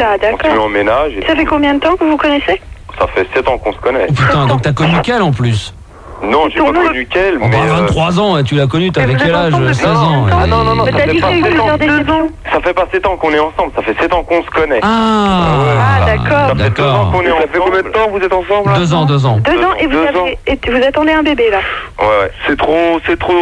Oula, On s'est mis d'accord. en ménage. Et Ça fait combien de temps que vous vous connaissez? ça fait 7 ans qu'on se connaît. Oh, putain, donc t'as connu qu'elle en plus. Non, j'ai pas connu qu'elle, On mais... va 23 ans, et tu l'as connue, t'avais vous êtes quel âge? ensemble depuis 16 ans. Ah non, non, non, Mais ça t'as fait dit pas qu'il y a eu 7 ans. plusieurs déceptions. Ça fait pas 7 ans qu'on est ensemble, ça fait 7 ans qu'on se connaît. Ah, d'accord. Ça fait 2 ans qu'on est ensemble. Ça fait combien de temps vous êtes ensemble là? 2 ans, 2 ans. 2 ans et vous, 2 ans. vous attendez un bébé là. Ouais, c'est trop...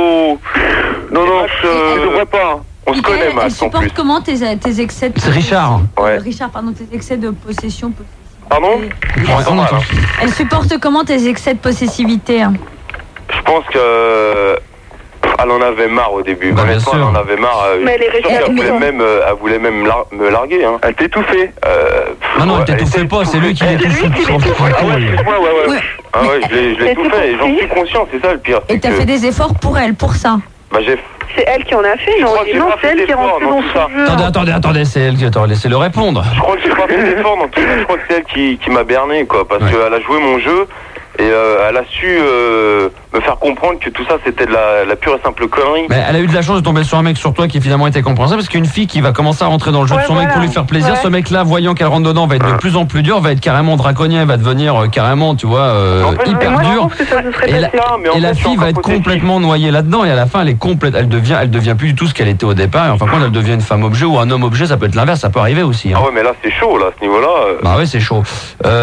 Non, non, je devrais pas. On se connaît, Elle Max, en supporte plus. comment tes excès de... C'est Richard. Ouais. Richard, pardon, tes excès de possession. Pardon? On entend. Elle supporte comment tes excès de possessivité? Je pense que... Elle en avait marre au début. Bah, bien Honnêtement, sûr. elle en avait marre. Mais elle est Je suis sûr restée qu'elle avec moi. elle voulait même me larguer. Hein. Elle t'étouffait. Non, non, elle t'étouffait pas, c'est lui qui l'étouffait. Ah ouais, ouais. Ouais. Ah ouais, je l'ai Mais tout c'est fait et j'en compris. suis conscient, c'est ça le pire. Et t'as fait des efforts pour elle, pour ça? Bah j'ai... C'est elle qui en a fait, non? crois que j'ai Non, pas c'est fait elle qui est d'effort rentrée dans dans tout son ça. jeu. Attendez, c'est elle qui... Attends, laissez-le répondre. Je crois que j'ai pas fait d'effort dans tout ça. Je crois que c'est elle qui m'a berné, quoi. Parce qu'elle a joué mon jeu et elle a su me faire comprendre que tout ça c'était de la pure et simple connerie. Mais elle a eu de la chance de tomber sur un mec sur toi qui finalement était compréhensible, parce qu'une fille qui va commencer à rentrer dans le jeu de son mec pour lui faire plaisir, ce mec-là, voyant qu'elle rentre dedans, va être de plus en plus dur, va être carrément draconien, va devenir carrément, tu vois, En fait, hyper Moi, je dur. pense que ça se serait Et la, passé. mais en et la fait, je suis fille va encore être positif. complètement noyée là-dedans, et à la fin, elle devient plus du tout ce qu'elle était au départ. Et en fin de compte, elle devient une femme objet ou un homme objet. Ça peut être l'inverse, ça peut arriver aussi. Hein. Ah ouais, mais là c'est chaud, là, à ce niveau-là. Bah ouais, c'est chaud.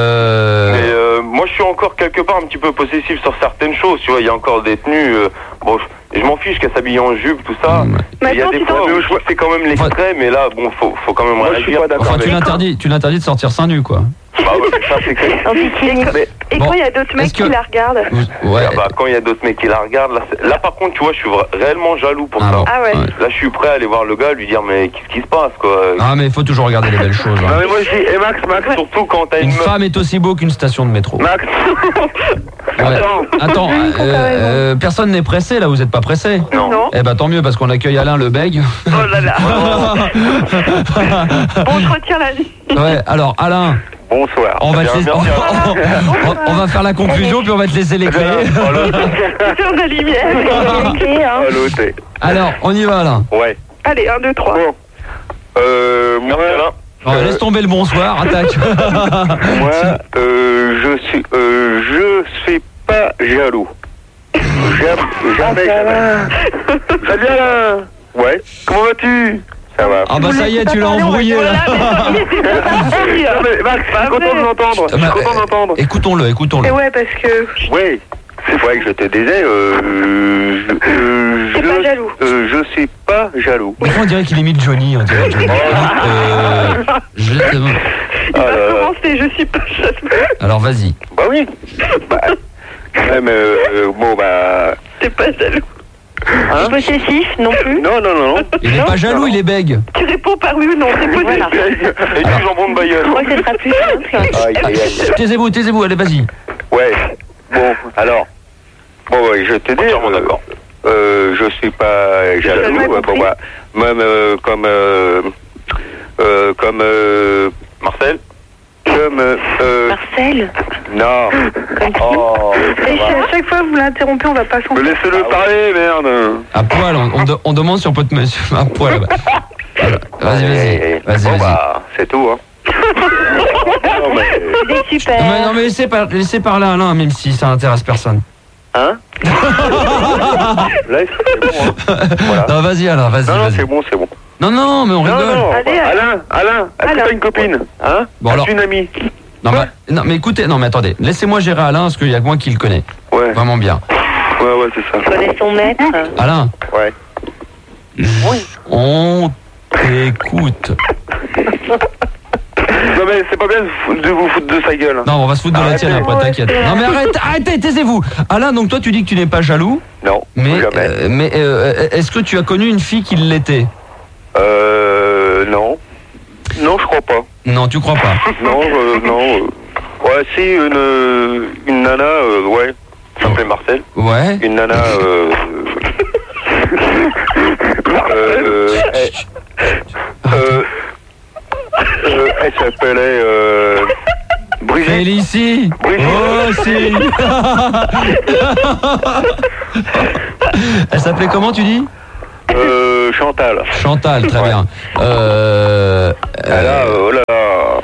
Mais moi je suis encore quelque part un petit peu possessif sur certaines choses, tu vois, il y a encore des tenues, bon, je m'en fiche qu'elle s'habille en jupe, tout ça. Mais Il y a attends, des si fois où je vois que c'est quand même l'extrait, mais là, bon, faut quand même réagir. Enfin, tu l'interdis de sortir seins nus, quoi. Bah ouais, ça c'est clair. Et quand il y a d'autres mecs qui la regardent? Ouais. Ah bah, quand il y a d'autres mecs qui la regardent, là par contre, tu vois, je suis réellement jaloux pour ça. bon. Ah ouais. Là, je suis prêt à aller voir le gars, lui dire, mais qu'est-ce qui se passe, quoi? Ah, mais il faut toujours regarder les belles choses. Hein. Non, mais moi je dis, et Max, surtout quand t'as Une une meuf. femme est aussi beau qu'une station de métro. Max Ouais. Attends, personne n'est pressé là, vous êtes pas pressé? Non. Eh ben tant mieux parce qu'on accueille Alain le bègue. Oh là là. On se retient la vie. Ouais, alors Alain, Bonsoir. on va, te laisser- on va faire la conclusion puis on va te laisser les clés. Sur la lumière. Les clés, hein. Allô, t'es. Alors, on y va Alain. Ouais. Allez, 1, 2, 3. Merci Alain. Oh, laisse tomber le bonsoir, attaque. Moi, je suis pas jaloux. Jamais. Salut Alain. Ouais. Comment vas-tu? Ça va. Ah bah ça y est, tu l'as embrouillé là. Non, mais Max, je suis content de l'entendre. Je suis content d'entendre. Écoutons-le. Et ouais, parce que Oui. C'est vrai que je te disais, t'es pas jaloux. je suis pas jaloux. Pourquoi on dirait qu'il imite Johnny, on dirait Johnny. Il va commencer, je suis pas jaloux. Alors vas-y. Bah oui. Bah, ouais, mais bon, bah. T'es pas jaloux. Hein? Possessif non plus. Non. Il est pas jaloux, il est bègue. Tu réponds par oui ou non, c'est possessif. Et du jambon de bailleul. Je crois que ce sera plus simple. Aïe. Taisez-vous, allez, vas-y. Ouais. Bon, alors. Bon, ouais, je te dis. D'accord. Je suis pas jaloux. Bon, bah, même comme Marcel. Marcel. Non. Oh. Et si à chaque fois vous l'interrompez, on va pas s'entendre. Laissez-le parler, merde. À poil, on demande si on peut te mettre à poil là-bas. Vas-y. Bon, bah, c'est tout, hein. Non, mais... C'est super. Non mais laissez parler Alain, même si ça intéresse personne. Hein? Là, c'est bon, hein. Voilà. Non, vas-y Alain, vas-y. Non, vas-y. c'est bon. Non, mais on rigole. Non. Allez, Alain, est-ce que t'as une copine? Hein? Bon, alors- As-tu une amie? Non mais écoutez, non mais attendez, laissez-moi gérer Alain parce qu'il y a que moi qui le connais. Ouais. Vraiment bien. Ouais, c'est ça. connais son maître. Alain. Ouais. On t'écoute. Non, mais c'est pas bien de vous foutre de sa gueule. Non, on va se foutre de la tienne après, t'inquiète. Non mais arrêtez, taisez-vous. Alain, donc toi tu dis que tu n'es pas jaloux, Non, mais jamais. Est-ce que tu as connu une fille qui l'était? Non. Non, je crois pas. Non, tu crois pas. Non. Ouais, si, une nana, ouais. Ça s'appelait Marcel. Ouais. Une nana, elle s'appelait, Brigitte. Félicie. Oh si. Elle s'appelait comment tu dis? Chantal. Chantal, très Ouais. bien. Elle a, oh là là.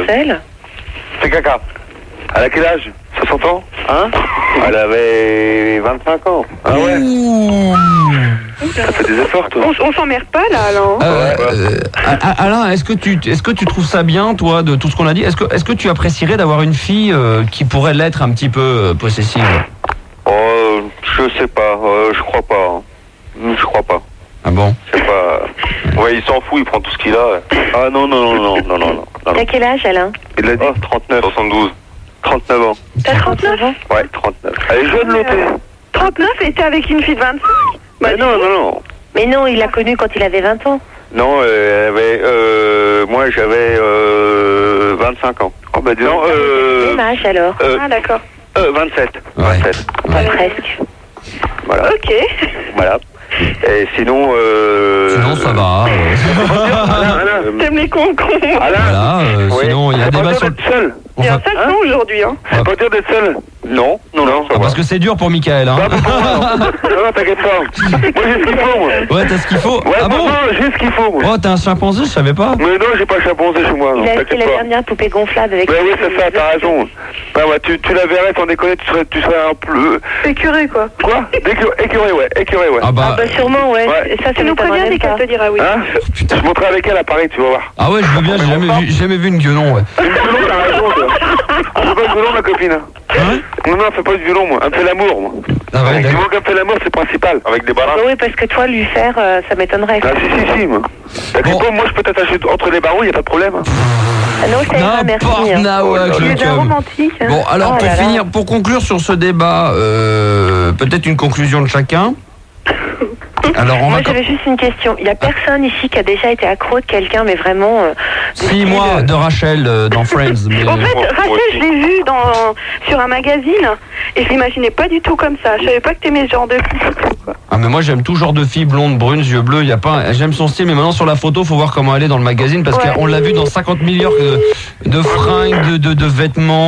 Marcel. C'est caca. Elle a quel âge? 60 ans? Hein? Elle avait 25 ans. Ah ouais? Ça fait des efforts, toi. On s'emmerde pas, là, alors. Alain, est-ce que tu trouves ça bien, toi, de tout ce qu'on a dit? Est-ce que tu apprécierais d'avoir une fille qui pourrait l'être un petit peu possessive? Je sais pas. Je crois pas. Je crois pas. Ah bon? Je sais pas. Ouais, il s'en fout, il prend tout ce qu'il a. Ah non. T'as quel âge, Alain? Il a dit 39. 72. 39 ans. T'as 39 ans? Ouais, 39. Elle est jeune, l'autre. 39 et t'es avec une fille de 25? Bah non. Mais non, il l'a connue quand il avait 20 ans. Non, elle avait... moi, j'avais 25 ans. Oh, bah dis donc... Quel âge, alors? Ah, d'accord. 27. Ouais. 27. Ouais. Presque. Voilà. Ok. Voilà. Et sinon... Sinon, ça va. Alain. T'aimes les concons. Voilà, sinon, il y a des débats sur... seul. Il y a un sale nom aujourd'hui, hein. C'est pas dire d'être seul. Non, ça va. Parce que c'est dur pour Michael, hein. Non, t'inquiète pas. Moi, j'ai ce qu'il faut, moi. Ouais, t'as ce qu'il faut. Ouais, Ah bon? j'ai ce qu'il faut, moi. Oh, t'as un chimpanzé, je savais pas. Mais non, j'ai pas de chimpanzé chez moi. Il a acheté la dernière poupée gonflable avec... Ouais, oui, c'est ça, t'as raison. Ouais, tu la verrais, sans déconner, tu serais un peu... Écuré, quoi. Quoi? Écuré, ouais. Ah bah, sûrement, ouais. Ouais. Ça, tu nous préviens dès qu'elle te dira oui. Hein? Je monterai avec elle à Paris, tu vas voir. ah ouais, je veux bien, j'ai jamais vu une gueulon, ouais. Une violon, t'as raison, toi. Je fais pas de violon, ma copine. Hein? Non, elle fait pas de violon, moi. Elle me fait l'amour, moi. Ah ouais, Du d'accord. moment qu'elle me fait l'amour, c'est principal. Avec des barons. Oui, parce que toi, lui faire, ça m'étonnerait. Ah, si, moi. T'inquiète pas, moi, je peux t'attacher entre les barreaux, y a pas de problème. Hein. Non, ça ira, merci. N'importe nawak, Tu le es bien cum. romantique. Hein. Bon, alors, Oh là là. pour conclure sur ce débat, peut-être une conclusion de chacun. Alors, on Moi, va... j'avais juste une question. Il n'y a personne ici qui a déjà été accro de quelqu'un, mais vraiment... Si, moi, de Rachel dans Friends. Mais... En fait, Moi Rachel, aussi. je l'ai vue sur un magazine et je l'imaginais pas du tout comme ça. Je savais pas que t'aimais ce genre de fille. Ah, mais moi, j'aime tout genre de fille, blonde, brune, yeux bleus. Y a pas... J'aime son style, mais maintenant, sur la photo, faut voir comment elle est dans le magazine, parce Ouais. qu'on l'a vu dans 50 milliards de fringues, de vêtements,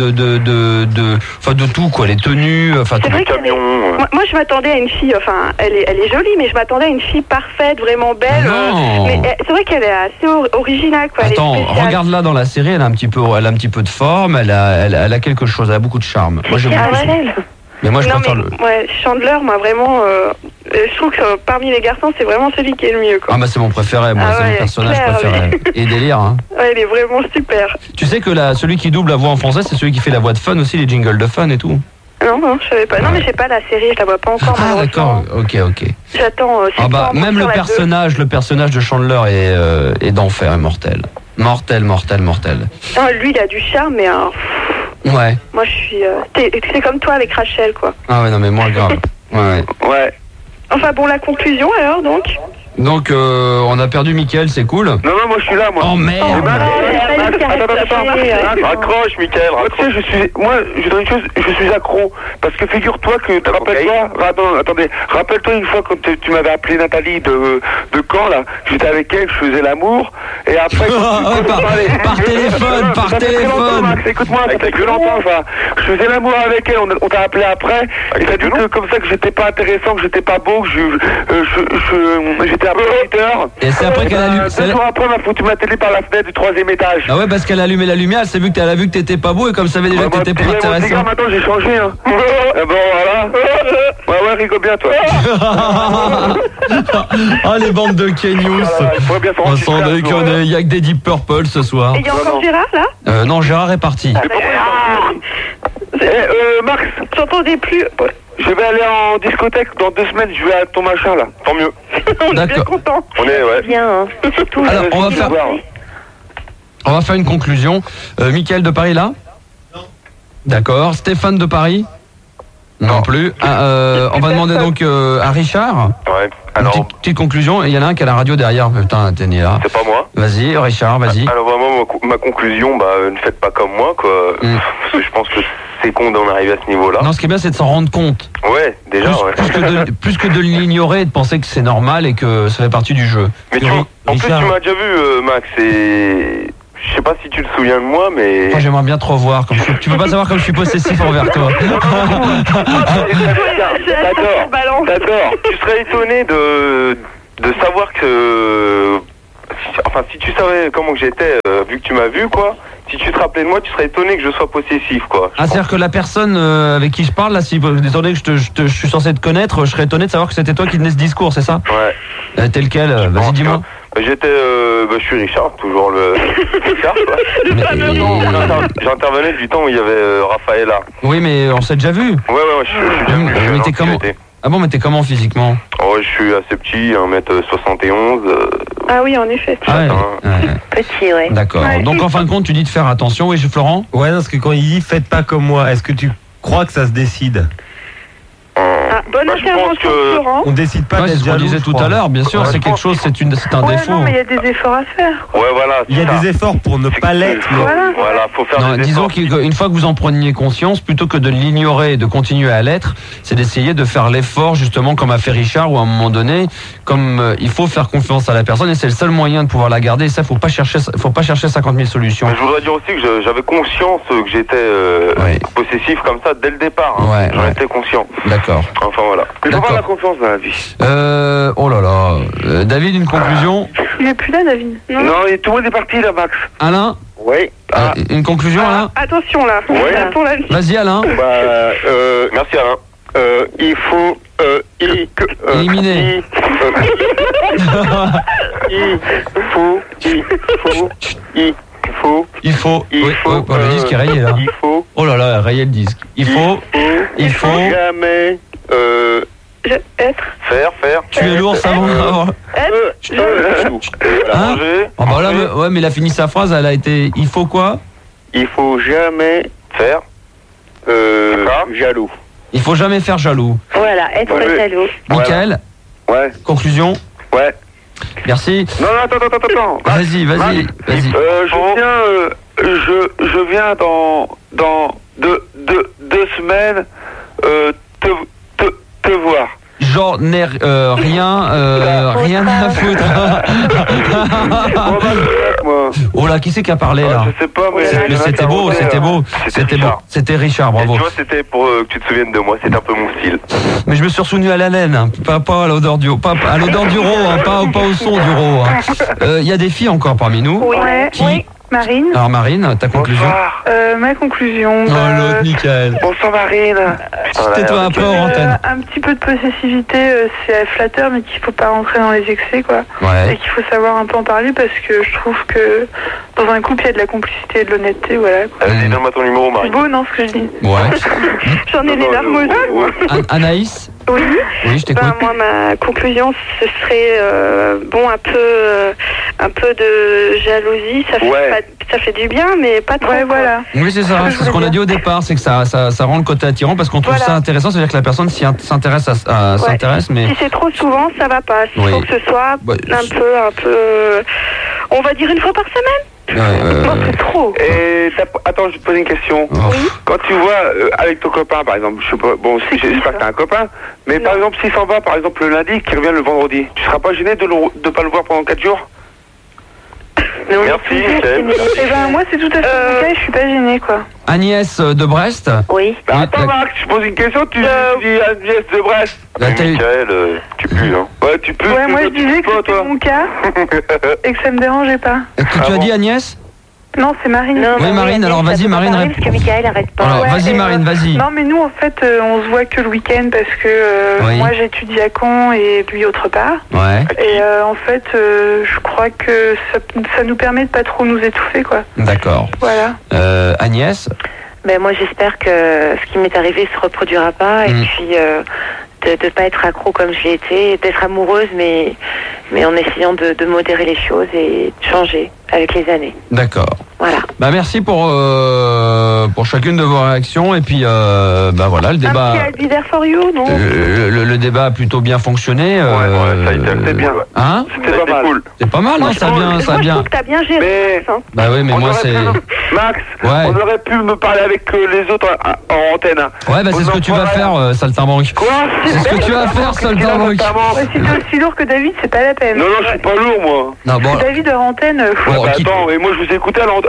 enfin, de tout, quoi. Les tenues, enfin, C'est tout. vrai qu'elle est... Moi, je m'attendais à une fille, enfin, elle est jolie, mais je m'attendais à une fille parfaite, vraiment belle. Non. Mais c'est vrai qu'elle est assez originale, quoi. Attends, elle est spéciale. regarde-la dans la série, elle a un petit peu de forme, elle a quelque chose, elle a beaucoup de charme. Moi, j'aime Ah beaucoup. ouais. Mais moi, je Non, préfère mais le... ouais, Chandler, moi, vraiment, je trouve que parmi les garçons, c'est vraiment celui qui est le mieux, quoi. Ah, bah, c'est mon préféré, moi, Ah c'est mon ouais, personnage clair, préféré. Et délire, hein. Ouais, il est vraiment super. Tu sais que celui qui double la voix en français, c'est celui qui fait la voix de Fun aussi, les jingles de Fun et tout. Non, je savais pas. Non, mais j'ai pas la série, je la vois pas encore. Ah, malheureusement. d'accord, ok. J'attends. Ah bah, même le personnage. personnage de Chandler est d'enfer, est mortel. Mortel. Non, lui, il a du charme, mais Ouais. moi, je suis. C'est comme toi avec Rachel, quoi. Ah ouais, non, mais moi, grave. Ouais. Ouais. Enfin, bon, la conclusion, alors, donc. Donc, on a perdu Mickaël, c'est cool. Non, moi, je suis là, moi. Oh, merde. Attends. Raccroche, Mickaël, raccroche. Tu sais, moi, je donne une chose, je suis accro. Parce que figure-toi que, rappelle-toi une fois quand tu m'avais appelé Nathalie de Caen, là, j'étais avec elle, je faisais l'amour, et après, Par téléphone. Max, écoute-moi, ça fait que longtemps, ça. Je faisais l'amour avec elle, on t'a appelé après, et t'as dit que comme ça que j'étais pas intéressant, que j'étais pas beau, que j'étais un peu hater. Et c'est après qu'elle a lu. Deux jours après, on m'a foutu ma télé par la fenêtre du 3e étage. Ah ouais, parce qu'elle a allumé la lumière, elle s'est vu que t'avais vu que t'étais pas beau, et comme ça savait déjà que t'étais pas intéressant. Maintenant, j'ai changé, hein. Bon, voilà. Ouais, rigole bien, toi. Ah, les bandes de Kenyous. On s'en déconne, il y a que des Deep Purple ce soir. Et il y a encore Gérard, là? Non, Gérard est parti. Max, J'entendais plus. je vais aller en discothèque dans 2 semaines, je vais à ton machin là. Tant mieux. On est bien D'accord. contents. On est, ouais. Bien, hein. Tout Alors, on va faire une conclusion. Mickaël de Paris là? Non. D'accord. Stéphane de Paris? Non plus. On va demander donc à Richard. Ouais. Une Alors, petite conclusion. Et il y en a un qui a la radio derrière. Putain, t'es né là. c'est pas moi. Vas-y, Richard, vas-y. Alors vraiment, ma conclusion, ne faites pas comme moi, quoi. Parce que je pense que c'est con d'en arriver à ce niveau-là. Non, ce qui est bien, c'est de s'en rendre compte. Ouais, déjà, ouais. Plus que de l'ignorer et de penser que c'est normal et que ça fait partie du jeu. Mais en plus, tu m'as déjà vu, Max, et... Je sais pas si tu te souviens de moi, mais... Moi, j'aimerais bien te revoir. Tu peux pas savoir comme je suis possessif envers toi. D'accord. Tu serais étonné de savoir que... Enfin, si tu savais comment que j'étais, vu que tu m'as vu, quoi, si tu te rappelais de moi, tu serais étonné que je sois possessif, quoi. Ah, c'est-à-dire que la personne avec qui je parle, là, si étant donné que je suis censé te connaître, je serais étonné de savoir que c'était toi qui tenais ce discours, c'est ça? Ouais. Tel quel? Vas-y, dis-moi. Je suis Richard, toujours le Richard, quoi. J'intervenais du temps où il y avait Raphaëla. Oui, mais on s'est déjà vu. Ouais, je suis déjà vu. Mais t'es comment? Ah bon, mais t'es comment physiquement? Oh, je suis assez petit, 1m71. Ah oui, en effet. Ah ouais. Petit, ouais. D'accord. Ouais. Donc en fin de compte, tu dis de faire attention, oui, Florent? Ouais, non, parce que quand il dit faites pas comme moi, est-ce que tu crois que ça se décide? Bonne intervention, Florent. On décide pas Ouais, c'est d'être ce qu'on jaloux, disait je tout crois. à l'heure, bien sûr, c'est quelque chose, c'est un défaut. Non, mais il y a des efforts à faire. Ouais, voilà. Il y a des efforts pour ne pas l'être, mais Voilà, faut faire Non, des disons efforts. qu'une fois que vous en preniez conscience, plutôt que de l'ignorer et de continuer à l'être, c'est d'essayer de faire l'effort, justement, comme a fait Richard, où à un moment donné, comme il faut faire confiance à la personne, et c'est le seul moyen de pouvoir la garder, et ça, faut pas chercher 50 000 solutions. Mais je voudrais dire aussi que j'avais conscience que j'étais possessif comme ça dès le départ. Hein. J'en étais conscient. D'accord. Enfin voilà. Il faut avoir la confiance dans la vie. Oh là là. David, une conclusion? Il est plus là, David. Non, et tout le monde est parti là, Max. Alain? Oui. Une conclusion, Alain? Attention là. Ouais. Là, pour la vie. Vas-y, Alain. Merci Alain. Il faut éliminer. Il faut. Le disque est rayé là. Il faut. Oh là là, rayé le disque. Il faut jamais. Être. Faire. Tu es lourd, savant. Hein? Oh bah là, ouais, mais il a fini sa phrase, elle a été. Il faut quoi? Il faut jamais faire. Jaloux. Il faut jamais faire jaloux. Voilà, être jaloux. Michael? Ouais. Conclusion? Ouais. Merci. Non, attends. Vas-y. Je viens dans deux semaines te voir. J'en ai rien à foutre. Oh là, qui c'est qui a parlé là? Je sais pas, mais c'était beau. C'était Richard, bravo. Et tu vois, c'était pour que tu te souviennes de moi, c'est un peu mon style. Mais je me suis souvenu à l'haleine, hein, pas à l'odeur du pas à l'odeur du rot, hein, pas au son du rot. Il y a des filles encore parmi nous. Oui. Qui? Marine. Alors Marine, ta conclusion? Ma conclusion. Oh l'autre, Michael. Bonsoir Marine. Tais-toi un peu en antenne. Un petit peu de possessivité, c'est flatteur, mais qu'il faut pas rentrer dans les excès, quoi. Ouais. Et qu'il faut savoir un peu en parler parce que je trouve que dans un couple, il y a de la complicité et de l'honnêteté, voilà. Vas-y, donne-moi ton numéro, C'est Marie. beau, non, ce que je dis? Ouais. J'en ai les larmes aux yeux. Anaïs? Oui. Oui, je t'écoute. Moi, ma conclusion, ce serait un peu de jalousie. Ça fait du bien, mais pas trop. Ouais, voilà. Oui, c'est ça. C'est ce qu'on a dit au départ, c'est que ça rend le côté attirant parce qu'on trouve ça intéressant. C'est-à-dire que la personne s'intéresse, mais si c'est trop souvent, ça va pas. Il faut que ce soit un peu, on va dire une fois par semaine. Non, c'est trop. Et attends, je vais te poser une question. Oui. Quand tu vois avec ton copain, par exemple, je sais pas, bon, j'espère que t'as un copain, mais par exemple, s'il s'en va, par exemple, le lundi, qu'il revient le vendredi, tu seras pas gêné de pas le voir pendant 4 jours? Merci, Michel. Eh ben, moi, c'est tout à fait mon cas et je suis pas gênée, quoi. Agnès de Brest? Oui. Bah, attends, Marc, je pose une question, tu dis Agnès de Brest. Michael, tu pues, hein. Ouais, tu peux. Ouais, moi, je disais que c'était mon cas et que ça me dérangeait pas. Tu as dit Agnès? Non, c'est Marine. Oui, Marine, alors vas-y, Marine, réponds. Parce que Michael arrête pas. Alors, vas-y, Marine, vas-y. Non, mais nous, en fait, on se voit que le week-end parce que moi, j'étudie à Caen et lui autre part. Ouais. Et en fait, je crois que ça nous permet de pas trop nous étouffer, quoi. D'accord. Voilà. Agnès? Ben moi, j'espère que ce qui m'est arrivé se reproduira pas et puis de pas être accro comme je l'ai été, d'être amoureuse, mais en essayant de modérer les choses et de changer avec les années. D'accord. Voilà. Bah merci pour chacune de vos réactions et puis voilà le débat. Un petit I'll be there for you, non? Le débat a plutôt bien fonctionné. ça a été c'est bien. Hein? C'était pas mal. C'est pas mal, non? Ça a bien. Moi, je trouve que t'as bien géré. Bah oui, mais moi c'est. Max, Ouais. on aurait pu me parler avec les autres en antenne. Ouais, bah c'est ce que tu vas faire, saltimbanque. Quoi? C'est ce que tu vas faire, saltimbanque. Ouais, si t'es aussi lourd que David, c'est pas la peine. Non, je suis pas lourd, moi. Non, bon. David hors antenne. Bon, Attends, et moi je vous écoutais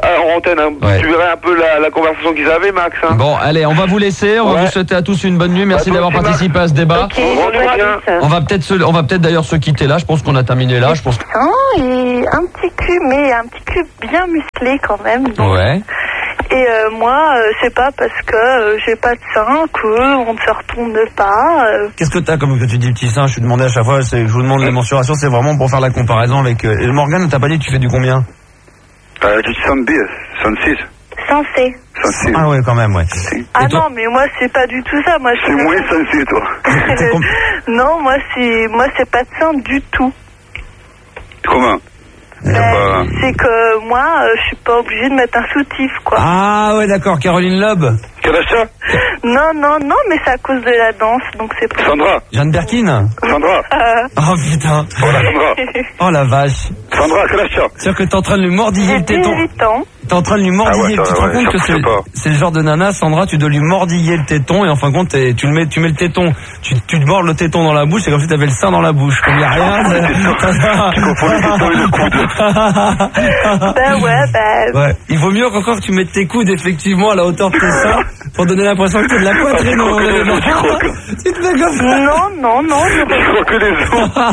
en antenne. Hein. Ouais. Tu verrais un peu la conversation qu'ils avaient, Max. Hein. Bon, allez, on va vous laisser. On va vous souhaiter à tous une bonne nuit. Merci d'avoir participé à ce débat. Ok, On va peut-être d'ailleurs se quitter là. Je pense qu'on a terminé là. Je pense. Et un petit cul, mais un petit cul bien musclé quand même. Donc. Ouais. Et moi, c'est pas parce que j'ai pas de sein qu'on ne se retourne pas. Qu'est-ce que t'as comme que tu dis petit sein? Je suis demandé à chaque fois, je vous demande les mensurations, c'est vraiment pour faire la comparaison avec... Morgane, t'as pas dit que tu fais du combien? Du 106. 106. Ah ouais, quand même, ouais. Ah non, mais moi c'est pas du tout ça. Moi, je suis moins 106, toi. Non, moi c'est pas de sein du tout. Comment? C'est que moi, je suis pas obligée de mettre un soutif, quoi. Ah ouais, d'accord, Caroline Loeb. Quel âge ça? Non, mais c'est à cause de la danse, donc c'est pour... Sandra. Jeanne Birkin. Sandra. Oh putain. Voilà, Sandra. Oh la vache. Sandra, quel âge ça? C'est-à-dire que t'es en train de lui mordiller le téton. 18 ans. T'es en train de lui mordiller. Ah ouais, tu te rends compte que c'est le genre de nana, Sandra, tu dois lui mordiller le téton et en fin de compte, tu mets le téton, tu te mords le téton dans la bouche, c'est comme si t'avais le sein dans la bouche. Comme y a rien. Tu confonds le téton et le coude. Ouais. Il vaut mieux qu'encore que tu mettes tes coudes effectivement à la hauteur de tes seins pour donner l'impression que t'es de la poitrine. Tu te fais comme ça. Non. Je crois que les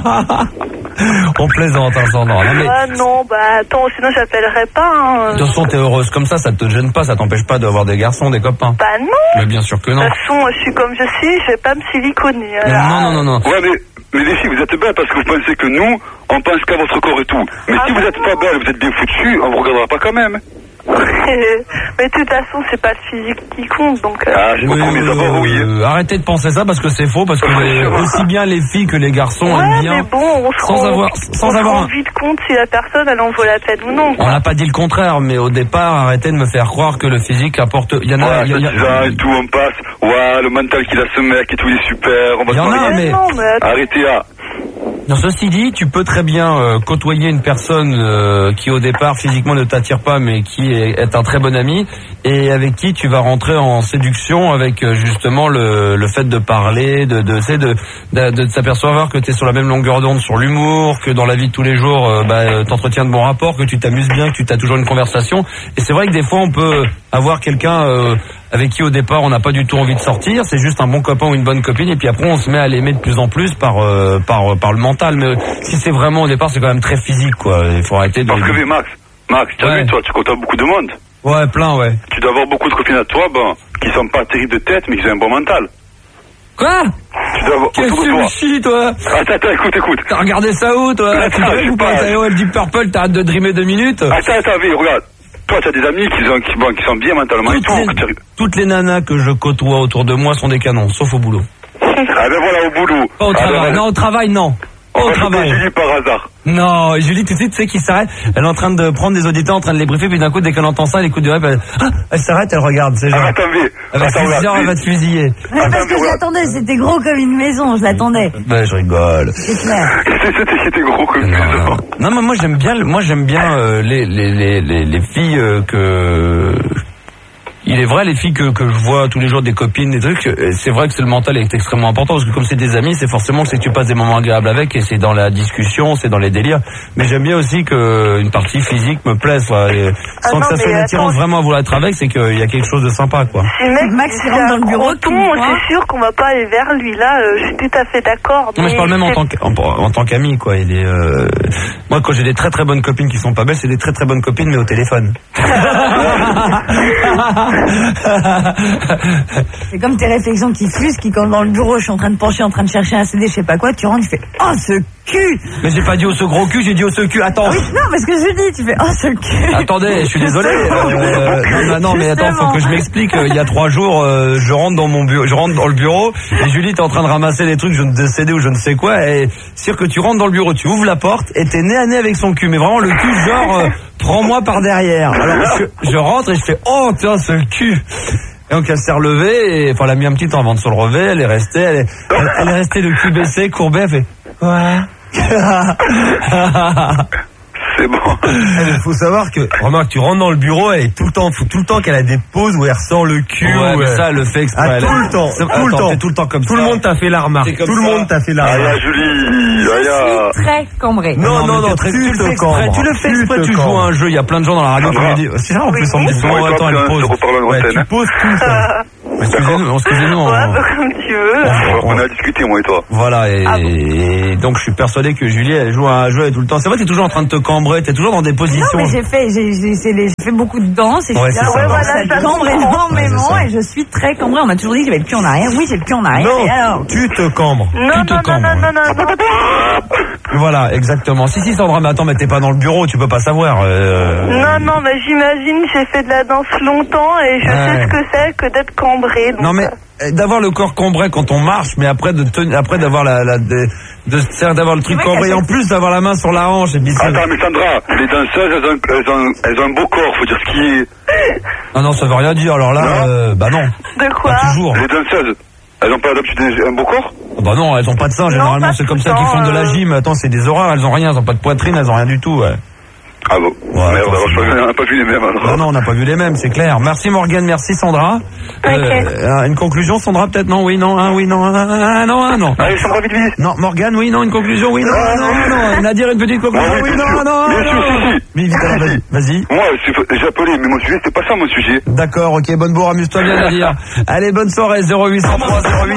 autres. On plaisante, hein, Sandra. Non, mais... attends, sinon j'appellerais pas. De toute façon, t'es heureuse comme ça te gêne pas, ça t'empêche pas d'avoir des garçons, des copains. Bah non. Mais bien sûr que non. De toute façon, je suis comme je suis, je vais pas me siliconer. Non. Ouais, mais les filles, vous êtes belles parce que vous pensez que nous, on pense qu'à votre corps et tout. Mais si vous êtes pas belle, vous êtes bien foutu, on vous regardera pas quand même. Mais de toute façon, c'est pas le physique qui compte, donc... j'ai compris, mais d'abord, oui. Arrêtez de penser ça parce que c'est faux, parce que aussi bien les filles que les garçons aiment bien. Mais bon, on se rend vite compte si la personne, elle en vaut la peine ou non. On n'a pas dit le contraire, mais au départ, arrêtez de me faire croire que le physique apporte... Il y en a... et tout, on passe. Ouais, le mental qu'il a ce mec et tout, il est super. On va il y en a, mais... Arrêtez là. Non, ceci dit, tu peux très bien côtoyer une personne qui au départ physiquement ne t'attire pas mais qui est un très bon ami et avec qui tu vas rentrer en séduction avec justement le fait de parler, de s'apercevoir que tu es sur la même longueur d'onde sur l'humour, que dans la vie de tous les jours t'entretiens de bons rapports, que tu t'amuses bien, que tu as toujours une conversation. Et c'est vrai que des fois on peut avoir quelqu'un avec qui au départ on n'a pas du tout envie de sortir, c'est juste un bon copain ou une bonne copine et puis après on se met à l'aimer de plus en plus par le mental, mais si c'est vraiment au départ c'est quand même très physique quoi, il faut arrêter de... Parce que Max, tu as vu, toi tu côtoies beaucoup de monde. Ouais, plein, ouais. Tu dois avoir beaucoup de copines à toi, qui sont pas terribles de tête mais qui ont un bon mental. Quoi? Tu dois avoir... Qu'est-ce que tu me chies, toi? Attends, écoute. T'as regardé ça où, toi? Tu te ou pas? T'as eu du Purple, t'arrêtes de dreamer 2 minutes? Attends, regarde. Toi, tu as des amis qui sont bien mentalement et tout. Toutes les nanas que je côtoie autour de moi sont des canons, sauf au boulot. Ah ben voilà, au boulot. Pas au travail. Non, au travail, non. Pas au travail. Julie par hasard. Non, Julie, tout de suite, tu sais qui s'arrête. Elle est en train de prendre des auditeurs, en train de les briefer, puis d'un coup, dès qu'elle entend ça, elle écoute du rap, elle s'arrête, elle regarde. C'est genre. Elle va te fusiller. Parce que je l'attendais, c'était gros comme une maison, je l'attendais. Ben, je rigole. C'est clair. C'était gros comme une maison. Non, mais moi, j'aime bien les filles que... Il est vrai, les filles que je vois tous les jours, des copines, des trucs, c'est vrai que le mental est extrêmement important, parce que comme c'est des amis, c'est forcément que tu passes des moments agréables avec, et c'est dans la discussion, c'est dans les délires. Mais j'aime bien aussi qu'une partie physique me plaise, quoi. Sans que ça soit une attirance vraiment à vouloir être avec, c'est qu'il y a quelque chose de sympa, quoi. Si le mec Max rentre dans le bureau, c'est sûr qu'on va pas aller vers lui, là, je suis tout à fait d'accord. Non, mais je parle même en tant qu'ami, quoi. Moi, quand j'ai des très très bonnes copines qui sont pas belles, c'est des très très bonnes copines, mais au téléphone. C'est comme tes réflexions qui fusent, qui quand dans le bureau je suis en train de pencher, en train de chercher un CD, je sais pas quoi, tu rentres, tu fais oh ce cul. Mais j'ai pas dit oh ce gros cul, j'ai dit oh ce cul. Attends. Oui, non, parce que je dis, tu fais oh ce cul. Attendez, je suis désolé. Non, mais attends, faut que je m'explique. Il y a 3 jours, je rentre dans le bureau et Julie est en train de ramasser des trucs, de CD ou je ne sais quoi. Et c'est sûr que tu rentres dans le bureau, tu ouvres la porte et t'es nez à nez avec son cul, mais vraiment le cul genre prends-moi par derrière. Alors je rentre et je fais oh tiens ce cul. Et donc elle s'est relevée, et, enfin elle a mis un petit temps avant de se relever, elle est restée le cul baissé, courbé, elle fait ouais. C'est bon. Il faut savoir que, remarque, tu rentres dans le bureau, elle est tout le temps qu'elle a des pauses où elle ressort le cul. Ouais, mais ça, elle le fait exprès. Tout le temps. Tout le temps comme ça. Tout le monde t'a fait la remarque. Tout le monde t'a fait la remarque. Aya, Julie. Je suis très cambrée. Non, tu le fais exprès, tu joues à un jeu. Il y a plein de gens dans la radio qui me disent, c'est ça, en plus, on me dit, bon, attends, elle pose. Tu poses tout le temps. Excusez-nous. Comme tu veux. On a discuté, moi et toi. Voilà, et donc je suis persuadé que Julie, elle joue à un jeu tout le temps. C'est vrai que t'es toujours en train de te cambrer, t'es toujours dans des positions. Non, mais j'ai fait beaucoup de danse et ouais, ça cambre énormément et je suis très cambrée. On m'a toujours dit que j'avais le cul en arrière. Oui, j'ai le cul en arrière. Non, et alors tu te cambres. Non. Voilà, exactement. Si, Sandra, mais attends, mais t'es pas dans le bureau, tu peux pas savoir. Non, mais j'imagine, j'ai fait de la danse longtemps et je sais ce que c'est que d'être cambré. Non, mais d'avoir le corps cambré quand on marche, mais après d'avoir d'avoir le truc cambré et en plus d'avoir la main sur la hanche. Attends, mais Sandra, les danseuses, elles ont un beau corps, faut dire ce qui est. Ah non, ça veut rien dire. Alors là, bah non. De quoi? Pas toujours. Les danseuses, elles ont pas d'habitude un beau corps? Bah non, elles ont pas de seins, généralement c'est comme ça qu'ils font de la gym. Attends, c'est des horreurs, elles ont rien, elles ont pas de poitrine, elles ont rien du tout. Ouais. Ah bon? Ouais, merde, on n'a pas vu les mêmes. Alors. Non, on n'a pas vu les mêmes, c'est clair. Merci Morgane, merci Sandra. Une conclusion, Sandra, peut-être? Non, oui, non, oui, non, non. Allez, Sandra, vite. Non, Morgane, oui, non, une conclusion, oui, non. Nadir, une petite conclusion, oui, non. Mais vite, alors, vas-y. Moi, j'ai appelé, mais mon sujet, c'était pas ça, mon sujet. D'accord, ok, bonne bourre, amuse-toi bien, Nadir. Allez, bonne soirée, 0803 08.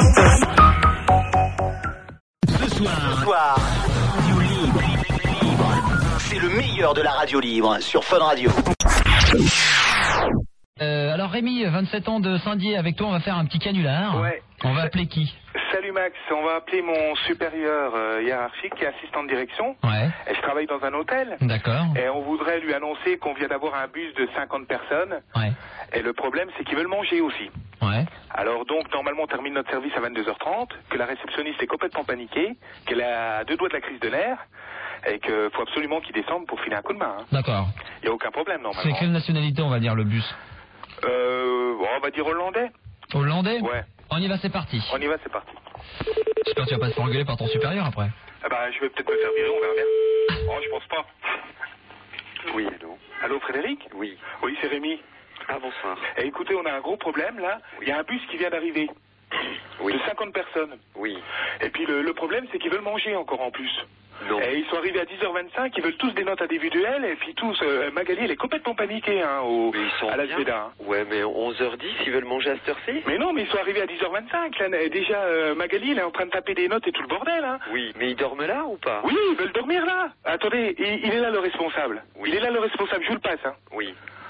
Ce soir, Radio Libre. C'est le meilleur de la radio libre sur Fun Radio. Alors Rémi, 27 ans de Saint-Dié, avec toi on va faire un petit canular. Ouais. On va appeler qui? Salut Max, on va appeler mon supérieur hiérarchique qui est assistant de direction. Ouais. Et je travaille dans un hôtel. D'accord. Et on voudrait lui annoncer qu'on vient d'avoir un bus de 50 personnes. Ouais. Et le problème c'est qu'ils veulent manger aussi. Ouais. Alors donc normalement on termine notre service à 22h30, que la réceptionniste est complètement paniquée, qu'elle est à 2 doigts de la crise de nerfs. Et qu'il faut absolument qu'ils descendent pour filer un coup de main. Hein. D'accord. Il n'y a aucun problème normalement. C'est quelle nationalité on va dire le bus? On va dire hollandais. Hollandais? Ouais. On y va, c'est parti. On y va, c'est parti. J'espère que tu vas pas te faire engueuler par ton supérieur après. Ah bah je vais peut-être me faire virer, on verra bien. Oh, je pense pas. Oui, allô. Allô Frédéric? Oui. Oui, c'est Rémi. Ah, bonsoir. Et écoutez, on a un gros problème là. Il y a un bus qui vient d'arriver. Oui. De 50 personnes. Oui. Et puis le problème c'est qu'ils veulent manger encore en plus. Non. Et ils sont arrivés à 10h25, ils veulent tous des notes individuelles, et puis tous, Magali elle est complètement paniquée hein, à la Sveda. Hein. Ouais, mais 11h10, ils veulent manger à cette heure-ci? Mais non, mais ils sont arrivés à 10h25, là, déjà Magali elle est en train de taper des notes et tout le bordel. Hein. Oui, mais ils dorment là ou pas? Oui, ils veulent dormir là. Attendez, il est là le responsable. Oui. Il est là le responsable, je vous le passe. Hein. Oui.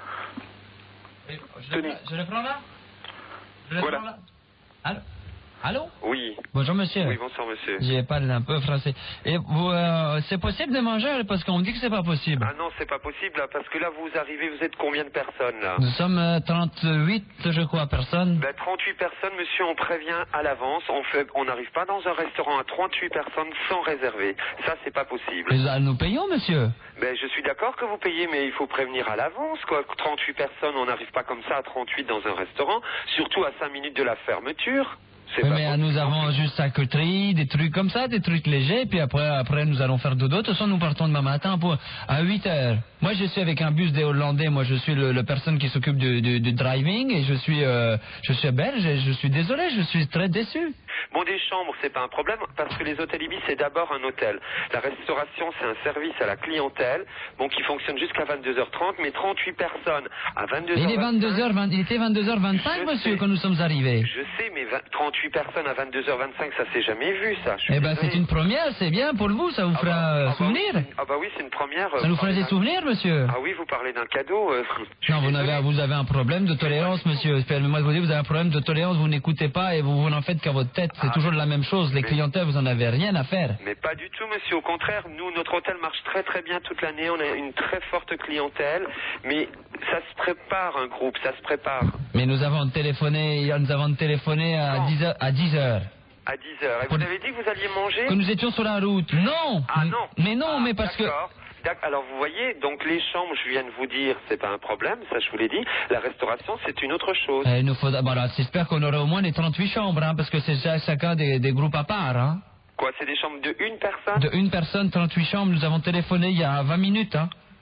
Je le prends là? Voilà. Allô? Allô? Oui. Bonjour monsieur. Oui, bonsoir monsieur. J'ai parlé un peu français. Et vous, c'est possible de manger parce qu'on me dit que c'est pas possible. Ah non, c'est pas possible là, parce que là vous arrivez, vous êtes combien de personnes là? Nous sommes 38, je crois, personnes. Ben, 38 personnes, monsieur, on prévient à l'avance. On n'arrive pas dans un restaurant à 38 personnes sans réserver. Ça, c'est pas possible. Mais nous payons, monsieur. Ben, je suis d'accord que vous payez, mais il faut prévenir à l'avance, quoi. 38 personnes, on n'arrive pas comme ça à 38 dans un restaurant, surtout à 5 minutes de la fermeture. Oui, mais nous avons juste charcuterie, des trucs comme ça, des trucs légers, puis après nous allons faire dodo. De toute façon, nous partons demain matin à 8h. Moi, je suis avec un bus des Hollandais. Moi, je suis le personne qui s'occupe du driving et je suis belge et je suis désolé, je suis très déçu. Bon, des chambres, c'est pas un problème, parce que les hôtels Ibis, c'est d'abord un hôtel. La restauration, c'est un service à la clientèle, bon, qui fonctionne jusqu'à 22h30, mais 38 personnes à 22h25... Il était 22h25, monsieur, quand nous sommes arrivés. Je sais, mais 38 personnes à 22h25, ça s'est jamais vu, ça. Eh ben, c'est une première, c'est bien pour vous, ça vous fera souvenir. Ah bah oui, c'est une première. Ça nous fera des souvenirs, monsieur. Ah oui, vous parlez d'un cadeau. Non, vous avez un problème de tolérance, monsieur. Moi, je vous dis, vous avez un problème de tolérance, vous n'écoutez pas et vous n'en faites qu'à votre tête. C'est toujours la même chose. Les clientèles, vous en avez rien à faire. Mais pas du tout, monsieur. Au contraire, nous, notre hôtel marche très très bien toute l'année. On a une très forte clientèle. Mais ça se prépare, un groupe, ça se prépare. Mais nous avons téléphoné à 10h. À 10h. À 10h. Et vous avez dit que vous alliez manger? Que nous étions sur la route. Non. Ah non. Mais non, mais parce que... Alors vous voyez, donc les chambres, je viens de vous dire, c'est pas un problème, ça je vous l'ai dit. La restauration, c'est une autre chose. Il nous faut... Voilà, j'espère qu'on aura au moins les 38 chambres, hein, parce que c'est chacun des groupes à part. Hein. Quoi, c'est des chambres de une personne? De une personne, 38 chambres. Nous avons téléphoné il y a 20 minutes. Hein.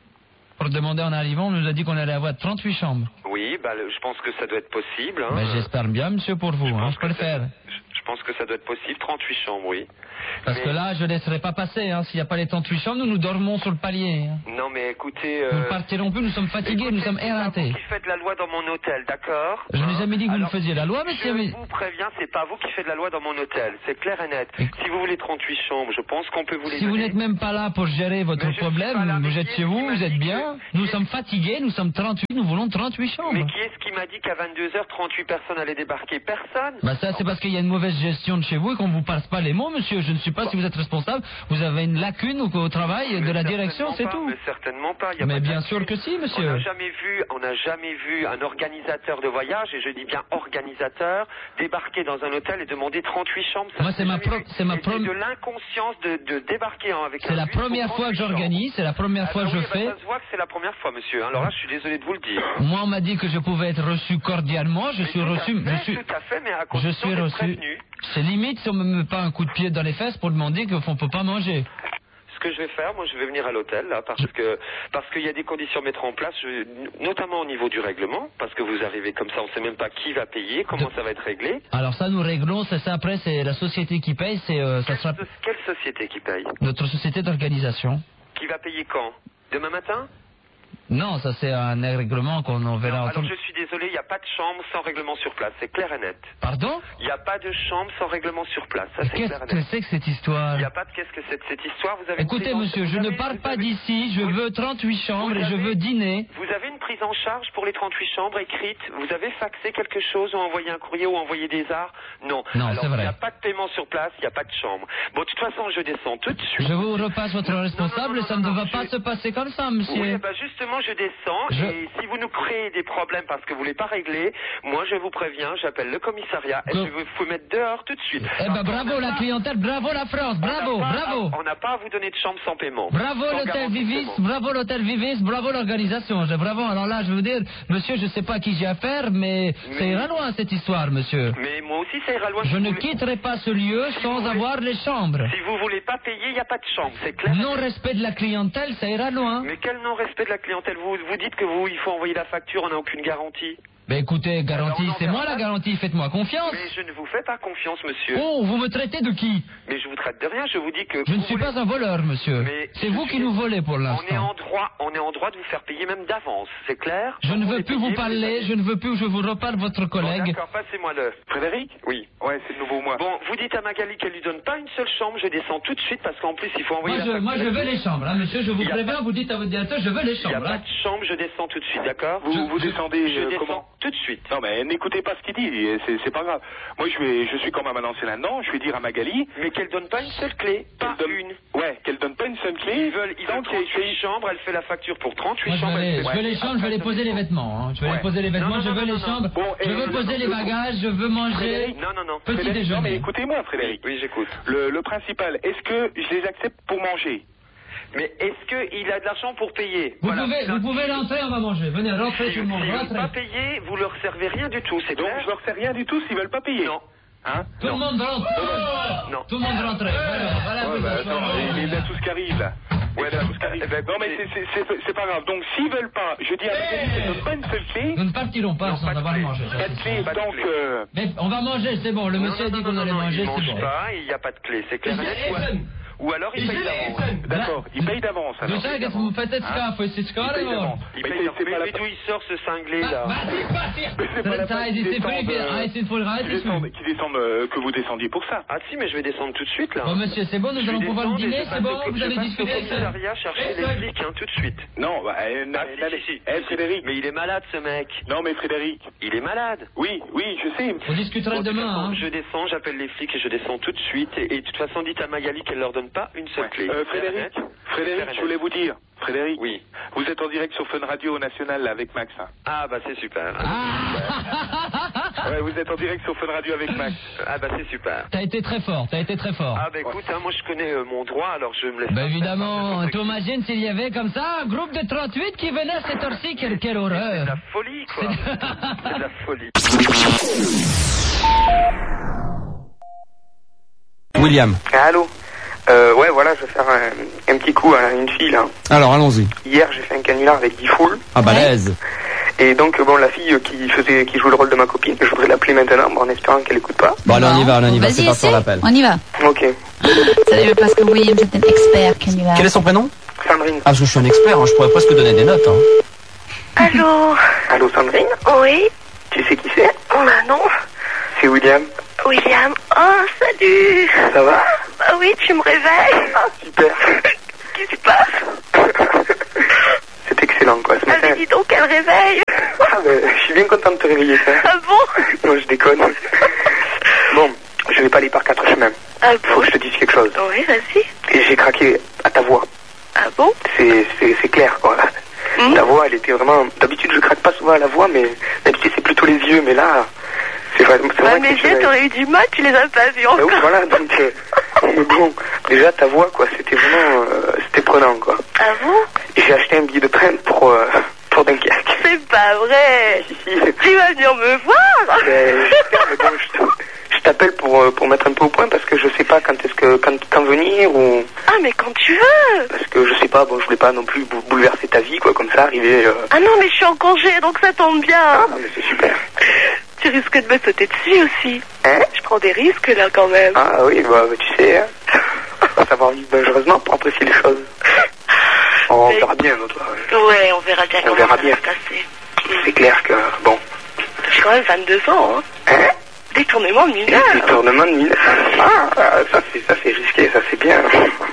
Pour demander en arrivant, on nous a dit qu'on allait avoir 38 chambres. Oui, je pense que ça doit être possible. Hein. J'espère bien, monsieur, pour vous. Je peux le faire. Je pense que ça doit être possible, 38 chambres, oui. Parce que là, je ne laisserai pas passer. S'il n'y a pas les 38 chambres, nous dormons sur le palier. Non, mais écoutez... Nous ne partirons plus, nous sommes fatigués, nous sommes éreintés. C'est pas vous qui faites la loi dans mon hôtel, d'accord? Je n'ai jamais dit que vous faisiez la loi, monsieur. Je vous préviens, c'est pas vous qui faites la loi dans mon hôtel. C'est clair et net. Si vous voulez 38 chambres, je pense qu'on peut vous les donner. Si vous n'êtes même pas là pour gérer votre problème, vous êtes chez vous, vous êtes bien. Nous sommes fatigués, nous sommes 38, nous voulons 38 chambres. Mais qui est-ce qui m'a dit qu'à 22h, 38 personnes allaient débarquer? Personne. Ça, c'est parce qu'il y a une mauvaise gestion de chez vous et qu'on ne vous passe pas les mots, monsieur. Je ne sais pas si vous êtes responsable. Vous avez une lacune au travail de la direction, c'est tout. Mais certainement pas. Mais bien sûr que si, monsieur. On n'a jamais vu un organisateur de voyage, et je dis bien organisateur, débarquer dans un hôtel et demander 38 chambres. Moi, c'est ma de l'inconscience de débarquer avec un C'est la première fois que j'organise, c'est la première fois que je fais. Ça se voit que c'est la première fois, monsieur. Alors là, je suis désolé de vous le dire. Moi, on m'a dit que je pouvais être reçu cordialement. Je suis reçu. Tout à fait, mais à condition d'être prévenu. C'est limite si on me met pas un coup de pied dans les fesses pour demander qu'on peut pas manger. Ce que je vais faire, moi je vais venir à l'hôtel là parce qu'il y a des conditions à mettre en place, notamment au niveau du règlement, parce que vous arrivez comme ça, on sait même pas qui va payer, comment ça va être réglé. Alors ça nous réglons, c'est ça après, c'est la société qui paye, Quelle société qui paye? Notre société d'organisation. Qui va payer quand? Demain matin? Non, ça c'est un règlement qu'on enverra. Alors je suis désolé, il n'y a pas de chambre sans règlement sur place, c'est clair et net. Pardon? Il n'y a pas de chambre sans règlement sur place, ça c'est clair et net. Qu'est-ce que c'est que cette histoire? Il n'y a pas de qu'est-ce que c'est de cette histoire, vous avez... Écoutez monsieur, je ne parle pas d'ici, je veux 38 chambres et je veux dîner. Vous avez une prise en charge pour les 38 chambres écrite? Vous avez faxé quelque chose ou envoyé un courrier ou envoyé des arts? Non. Non, c'est vrai. Il n'y a pas de paiement sur place, il n'y a pas de chambre. Bon, de toute façon, je descends tout de suite. Je vous repasse votre responsable, ça ne va pas se passer comme ça, monsieur. Oui, justement, je descends. Et si vous nous créez des problèmes parce que vous ne voulez pas régler, moi je vous préviens, j'appelle le commissariat et je vais vous mettre dehors tout de suite. Bravo la clientèle, bravo la France, bravo. On n'a pas à vous donner de chambre sans paiement. Bravo l'hôtel Vivis, bravo l'organisation, bravo. Alors là, je veux dire, monsieur, je ne sais pas à qui j'ai affaire, mais ça ira loin cette histoire, monsieur. Mais moi aussi ça ira loin. Je ne quitterai pas ce lieu sans avoir les chambres. Si vous ne voulez pas payer, il n'y a pas de chambre, c'est clair. Non-respect de la clientèle, ça ira loin. Mais quel non-respect de la clientèle? Vous dites que il faut envoyer la facture, on n'a aucune garantie. Mais écoutez, garantie, c'est moi la garantie, faites-moi confiance. Mais je ne vous fais pas confiance, monsieur. Oh, vous me traitez de qui? Mais je vous traite de rien, je vous dis que... Je ne suis pas un voleur, monsieur. C'est vous qui nous volez pour l'instant. On est en droit de vous faire payer même d'avance, c'est clair? Je ne veux plus vous parler, je ne veux plus que je vous reparle votre collègue. D'accord, passez-moi le... Frédéric? Oui. Ouais, c'est de nouveau moi. Bon, vous dites à Magali qu'elle lui donne pas une seule chambre, je descends tout de suite parce qu'en plus il faut envoyer la facture. Moi je veux les chambres, hein, monsieur, je vous préviens, vous dites à votre directeur, je veux les chambres. Il n'y a pas de chambre, je descends tout de suite, d'accord? Vous descendez comment? Tout de suite. Non mais n'écoutez pas ce qu'il dit, c'est pas grave. Moi je suis quand même annoncé là-dedans, je vais dire à Magali... Mais qu'elle donne pas une seule clé, pas une. Ouais, qu'elle donne pas une seule clé. Ils veulent 38 chambres, elle fait la facture pour 38 chambres. Je veux les chambres, je vais les poser les vêtements. Hein. Je vais les poser les vêtements, je veux les chambres, je veux poser les bagages, je veux manger. Non. Petit déjeuner. Non mais écoutez-moi Frédéric. Oui, j'écoute. Le principal, est-ce que je les accepte pour manger? Mais est-ce qu'il a de l'argent pour payer? Vous pouvez rentrer, on va manger. Venez, rentrez tout le monde. S'ils ne veulent pas payer, vous leur servez rien du tout, c'est clair? Donc je leur sers rien du tout s'ils veulent pas payer? Non. Hein? Tout le monde rentre. Non. Tout le monde rentre. Il y a tout ce qui arrive là. Ouais, là, tout ce qui arrive. Non mais c'est pas grave. Donc s'ils veulent pas, je dis à Magali qu'elle donne pas une seule clé. Nous ne partirons pas sans avoir mangé. Pas de clé, donc... Mais on va manger, c'est bon. Le monsieur a dit qu'on allait manger, c'est bon. Il mange pas, il n'y a pas de clé, c'est clair. Ou alors il paye d'avance. D'accord, il paye d'avance. Du sai che vous faites scafo e si scara d'avance. Il paye d'avance. Mais d'où il sort ce cinglé là? Que vous descendiez pour ça. Ah si, mais je vais descendre tout de suite là. Bon monsieur, c'est bon, nous allons pouvoir dîner, c'est bon, vous avez discuté avec ça. Chercher les flics, hein, tout de suite. Non, bah, Frédéric. Mais il est malade ce mec. Non mais Frédéric. Il est malade. Oui, je sais. On discutera demain, hein. Je descends, j'appelle les flics et je descends tout de suite. Et de toute façon, dites à Magali qu'elle leur donne pas une seule clé. Frédéric, je voulais vous dire. Frédéric, oui. Vous êtes en direct sur Fun Radio National là, avec Max. Hein. Ah bah c'est super. Ouais, vous êtes en direct sur Fun Radio avec Max. Ah bah c'est super. T'as été très fort. Ah bah écoute, hein, moi je connais mon droit, alors je me laisse... Bah évidemment, t'imagines s'il y avait comme ça un groupe de 38 qui venait à cette heure-ci, quelle horreur. C'est de la folie quoi. C'est de la folie. William. Allô? Ouais, voilà, je vais faire un petit coup à une fille, là. Alors, allons-y. Hier, j'ai fait un canular avec 10 foules. Ah, balèze. Et donc, bon, la fille qui joue le rôle de ma copine, je voudrais l'appeler maintenant, en espérant qu'elle écoute pas. Bon, allez, on y va, c'est parti, on l'appelle. On y va. Ok. Salut, parce que William, c'est un expert canular. Quel est son prénom? Sandrine. Ah, parce que je suis un expert, hein, je pourrais presque donner des notes. Hein. Allô? Allô, Sandrine? Oui? Tu sais qui c'est? Bah non. C'est William. William, oh, salut. Ça va? Bah oui, tu me réveilles. Ah, super. Qu'est-ce qui se passe? C'est excellent, quoi, ce matin. Ah, mais dis donc, quel réveil. Ah, ben, je suis bien content de te réveiller, ça. Ah bon? Non, je déconne. Bon, je vais pas aller par 4 chemins. Ah bon? Faut que je te dise quelque chose. Oui, vas-y. Et j'ai craqué à ta voix. Ah bon? C'est clair, quoi. Ta voix, elle était vraiment... D'habitude, je craque pas souvent à la voix, mais d'habitude, c'est plutôt les yeux, mais là... C'est vrai mes yeux, t'aurais eu du mal, tu les as pas vus encore. Oui, voilà, donc... mais bon, déjà, ta voix, quoi, c'était vraiment... c'était prenant, quoi. Ah bon? Et j'ai acheté un billet de train pour Dunkerque. C'est pas vrai. Tu vas venir me voir. Mais bon, je t'appelle pour mettre un peu au point, parce que je sais pas quand venir, ou... Ah, mais quand tu veux. Parce que je sais pas, bon, je voulais pas non plus bouleverser ta vie, quoi, comme ça, arriver... Ah non, mais je suis en congé, donc ça tombe bien. Ah, mais c'est super. Tu risques de me sauter dessus aussi. Hein? Je prends des risques là quand même. Ah oui, bah tu sais, hein. Faut savoir vivre dangereusement pour apprécier les choses. On verra bien, notre. Ouais, on verra bien comment ça va se passer. C'est clair que, bon. J'ai quand même 22 ans, hein. Hein? Détournement de mineur. Détournement de mineur. Ah, ça c'est risqué, ça c'est bien.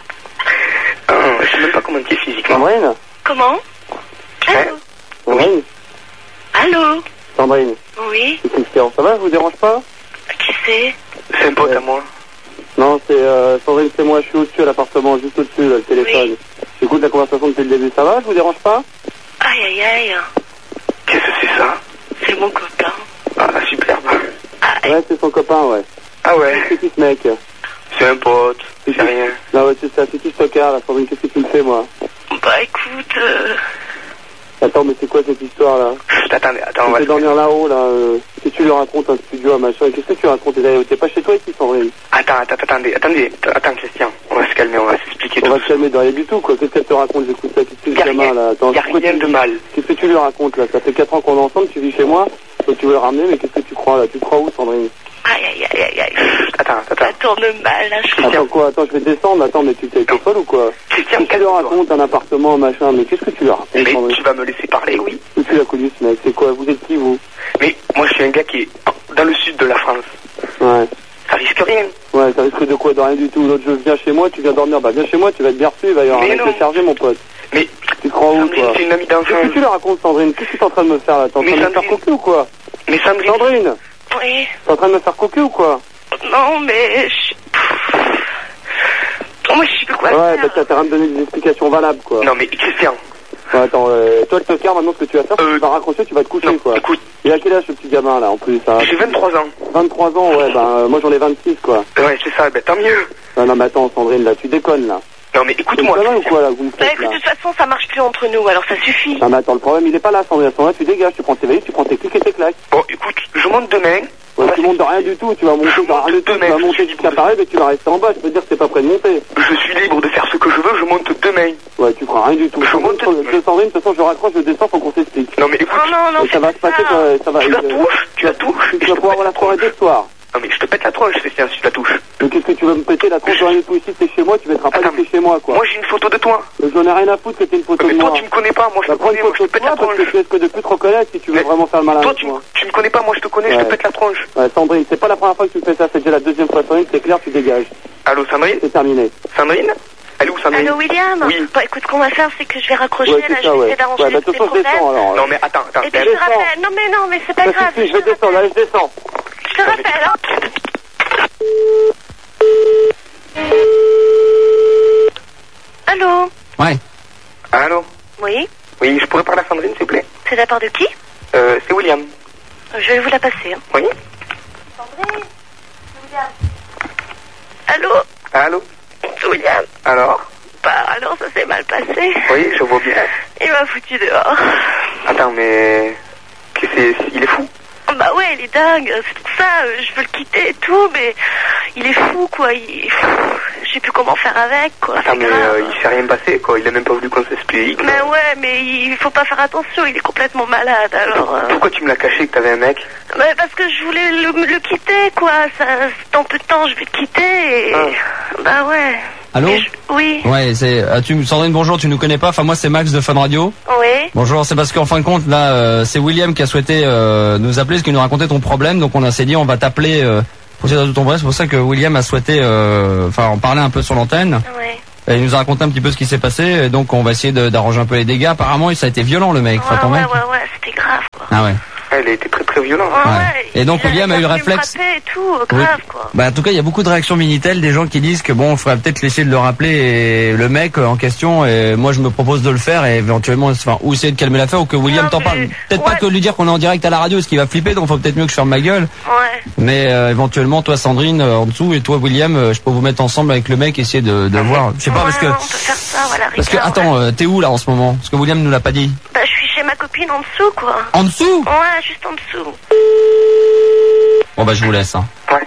Je sais même pas comment tu es physiquement. Sandrine? Comment? Allô? Sandrine? Allô? Sandrine? Oui? C'est Christian, ça va, je vous dérange pas? Qui c'est? C'est un pote à moi. Non, c'est Sandrine, c'est moi, je suis au-dessus à l'appartement, juste au-dessus, là, le téléphone. Oui. J'écoute la conversation depuis le début, ça va, je vous dérange pas? Aïe aïe aïe. Qu'est-ce que c'est ça? C'est mon copain. Ah, superbe. Ouais, c'est son copain, ouais. Ah ouais? C'est qui ce mec? C'est un pote, c'est rien. Non, ouais, c'est ça, c'est qui ce tocard, là, Sandrine, qu'est-ce que tu me fais, moi? Bah écoute... Attends, mais c'est quoi cette histoire, là? Attends, on va... Tu fais dormir là-haut, là, qu'est-ce que tu lui racontes, un studio, un machin, qu'est-ce que tu racontes? T'es pas chez toi ici, Sandrine? Attends, Christian, on va se calmer, on va s'expliquer tout. On va se calmer de rien du tout, quoi. Qu'est-ce qu'elle te raconte? J'écoute ça, qu'est-ce que le gamin, là? Attends, y'a rien de mal. Qu'est-ce que tu lui racontes, là? Ça fait 4 ans qu'on est ensemble, tu vis chez moi, toi tu veux le ramener, mais qu'est-ce que tu crois, là? Tu crois où, Sandrine? Aïe aïe aïe aïe aïe. Attends. Ça tourne mal, là, Attends, quoi? Attends, je vais descendre, attends, mais tu t'es folle ou quoi? Christian, qu'est-ce que tu lui racontes, un appartement, machin, mais qu'est-ce que tu lui racontes, Sandrine? Mais tu vas me laisser parler, oui. Où tu l'as connu, ce mec? C'est quoi? Vous êtes qui, vous? Mais moi, je suis un gars qui est dans le sud de la France. Ouais. Ça risque rien. Ouais, ça risque de quoi? De rien du tout. L'autre, je viens chez moi, tu viens dormir. Bah, viens chez moi, tu vas être bien reçu, il va y avoir un mec de charger, mon pote. Mais... Tu crois où, toi? C'est une amie d'enfance. Qu'est-ce que tu lui racontes, Sandrine? Qu'est-ce que tu es en train de me faire, là? T'es en train de me faire coquer ou quoi? Mais Sandrine... Sandrine! Oui. T'es en train de me faire coquer ou quoi? Non, mais... Moi, je sais plus quoi Ouais, faire. bah, t'as rien de donner des explications valables, quoi. Non, mais Christian... Ouais, attends, toi, le tocard, maintenant, ce que tu vas faire, c'est que tu vas raccrocher, tu vas te coucher, quoi. Écoute... Il a quel âge, ce petit gamin, là, en plus, hein? J'ai 23 ans. 23 ans, ouais, bah, moi, j'en ai 26, quoi. Ouais, c'est ça, bah, tant mieux. Non, mais attends, Sandrine, là, tu déconnes, là. Non, mais écoute-moi. C'est ou quoi, là, vous me Bah faites, écoute, là? de toute façon, ça marche plus entre nous, alors ça suffit. Non, mais attends, le problème, il est pas là, Sandrine. À ce moment-là, tu dégages, tu prends tes valises, tu prends tes clics et tes claques. Bon, écoute, je monte demain. Ouais, tu montes de rien du tout, tu vas monter de rien du tout, tu vas monter jusqu'à Paris, mais tu vas rester en bas, je peux te dire que t'es pas prêt de monter. Je suis libre de faire ce que je veux, je monte demain. Ouais, tu feras rien du tout. Je monte... Sandrine, de toute façon, je raccroche, je descends, faut qu'on s'explique. Non, mais écoute... Non, ça va se passer, ça va... Tu la touches. Tu vas pouvoir avoir la soirée de soir. Non, mais je te pète la tronche, Christian, si tu la touches. Mais qu'est-ce que tu vas me péter la tronche de rien du tout ici, t'es chez moi, tu mettras pas laisser chez moi, quoi. Moi, j'ai une photo de toi. J'en ai rien à foutre que t'aies une photo de moi. Mais toi, tu me connais pas, moi, je te connais, moi, je te pète la tronche. Parce que tu risques de plus te reconnaître si tu veux vraiment faire le malin avec moi. Tu me connais pas, moi, je te connais, je te pète la tronche. Ouais, Sandrine, c'est pas la première fois que tu me fais ça, c'est déjà la deuxième fois, Sandrine, c'est clair, tu dégages. Allô, Sandrine? C'est terminé. Sandrine? Elle est où, Sandrine? Allô, William? Oui. Bah écoute, ce qu'on va faire, c'est que je vais raccrocher, ouais, là, je vais essayer d'arranger les problèmes. Non, mais attends. Et puis je te rappelle, non, mais c'est pas grave. Je vais descendre, là, je descends. Je te rappelle, hein. Allô? Ouais. Allô? Oui? Oui, je pourrais parler à Sandrine, s'il vous plaît? C'est de la part de qui? C'est William. Je vais vous la passer, hein. Oui? Sandrine? William? Allô? Allô? William? Alors? Bah, alors, ça s'est mal passé. Oui, je vois bien. Il m'a foutu dehors. Attends, mais... Il est fou? Bah ouais, il est dingue, c'est pour ça, je veux le quitter et tout, mais il est fou, quoi, je je sais plus comment faire avec, quoi. Attends, mais il s'est rien passé, quoi. Il a même pas voulu qu'on s'explique. Mais ouais, mais il faut pas faire attention, il est complètement malade, alors... Pourquoi tu me l'as caché que t'avais un mec? Mais parce que je voulais le quitter, quoi. Ça, dans peu de temps, je vais te quitter et... Bah ouais. Allô? Oui. Ouais, c'est... Sandrine, bonjour, tu nous connais pas? Enfin, moi, c'est Max de Fun Radio. Oui. Bonjour, c'est parce qu'en fin de compte, là, c'est William qui a souhaité nous appeler, parce qu'il nous racontait ton problème, donc on s'est dit, on va t'appeler pour dire de ton problème. C'est pour ça que William a souhaité en parler un peu sur l'antenne. Oui. Et il nous a raconté un petit peu ce qui s'est passé, et donc on va essayer d'arranger un peu les dégâts. Apparemment, ça a été violent, le mec. Ouais, c'était grave, quoi. Ah ouais. Elle a été très très violente. Ouais. Et donc William a eu le réflexe. Et tout, grave, quoi. Bah en tout cas il y a beaucoup de réactions Minitel, des gens qui disent que bon, il faudrait peut-être essayer de le rappeler et le mec en question. Et moi je me propose de le faire et éventuellement, ou essayer de calmer l'affaire ou que William t'en parle. Peut-être pas que lui dire qu'on est en direct à la radio, parce qu'il va flipper, donc faut peut-être mieux que je ferme ma gueule. Ouais. Mais éventuellement toi Sandrine en dessous et toi William, je peux vous mettre ensemble avec le mec, essayer de voir. Je sais pas parce que. On peut faire ça, voilà. Parce que attends, t'es où là en ce moment? Parce que William nous l'a pas dit. Bah je suis chez ma copine en dessous, quoi. En dessous? Ouais, juste en dessous. Bon bah je vous laisse. Ouais.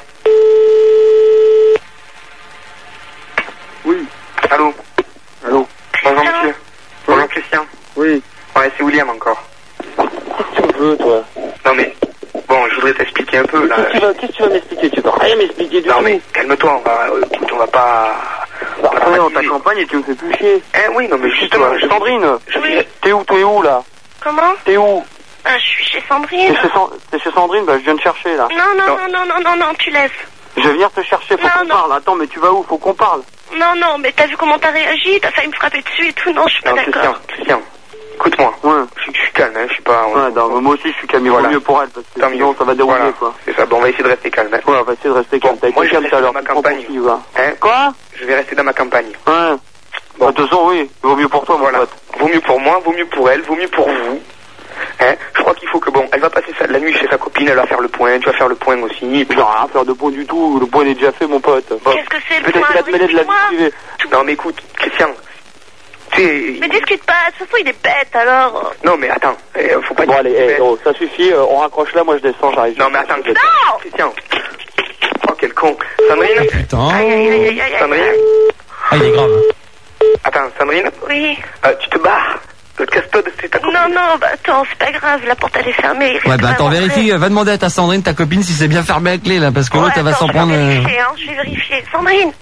Oui. Allô. Allô. Bonjour monsieur. Bonjour Christian. Oui. Ouais, c'est William encore. Qu'est-ce que tu veux, toi? Non mais, bon, je voudrais t'expliquer un peu là. Qu'est-ce que tu vas m'expliquer? Tu vas rien m'expliquer du tout. Non mais, calme-toi, on va pas... Attendez, dans ta campagne et tu me fais plus chier. Oui, non mais justement, Sandrine. Oui. T'es où là? Comment? T'es où? Je suis chez Sandrine. T'es chez Sandrine? Bah je viens te chercher là. Non, tu laisses. Je vais venir te chercher, faut qu'on parle. Attends, mais tu vas où? Faut qu'on parle. Non, mais t'as vu comment t'as réagi? T'as failli me frapper dessus et tout. Non, je suis pas d'accord. Christian, écoute-moi. Ouais. Je suis calme, hein, je suis pas... Ouais, non, moi aussi je suis calme, il vaut mieux pour elle, parce que sinon ça va dérouler, quoi. C'est ça, bon, on va essayer de rester calme, hein. Ouais, on va essayer de rester calme. Moi, je vais rester dans ma campagne. Hein? Quoi? Je vais rester dans ma campagne. Ouais. Bon. De toute façon, oui, il vaut mieux pour toi, mon pote. Vaut mieux pour moi, vaut mieux pour elle, vaut mieux pour vous. Hein, je crois qu'il faut que elle va passer la nuit chez sa copine, elle va faire le point, tu vas faire le point aussi. Et puis... Non, rien à faire de point du tout, le point est déjà fait, mon pote. Bon. Qu'est-ce que c'est le point? Peut-être qu'il va te mêler de la vie privée. Non mais écoute, Christian, mais discute pas, de toute façon il est bête alors. Non mais attends, faut pas... Bon allez, ça suffit, on raccroche là, moi je descends, j'arrive. Non mais attends, non Christian. Oh quel con. Sandrine. Putain. Aïe. Sandrine. Ah il est grave. Attends, Sandrine. Oui. Tu te barres. Casse-toi de ta copine. Non, bah attends, c'est pas grave, la porte elle est fermée. Ouais, bah attends, vérifie, va demander à ta Sandrine, ta copine, si c'est bien fermé à clé là, parce que l'autre elle va s'en prendre. Je vais vérifier. Sandrine.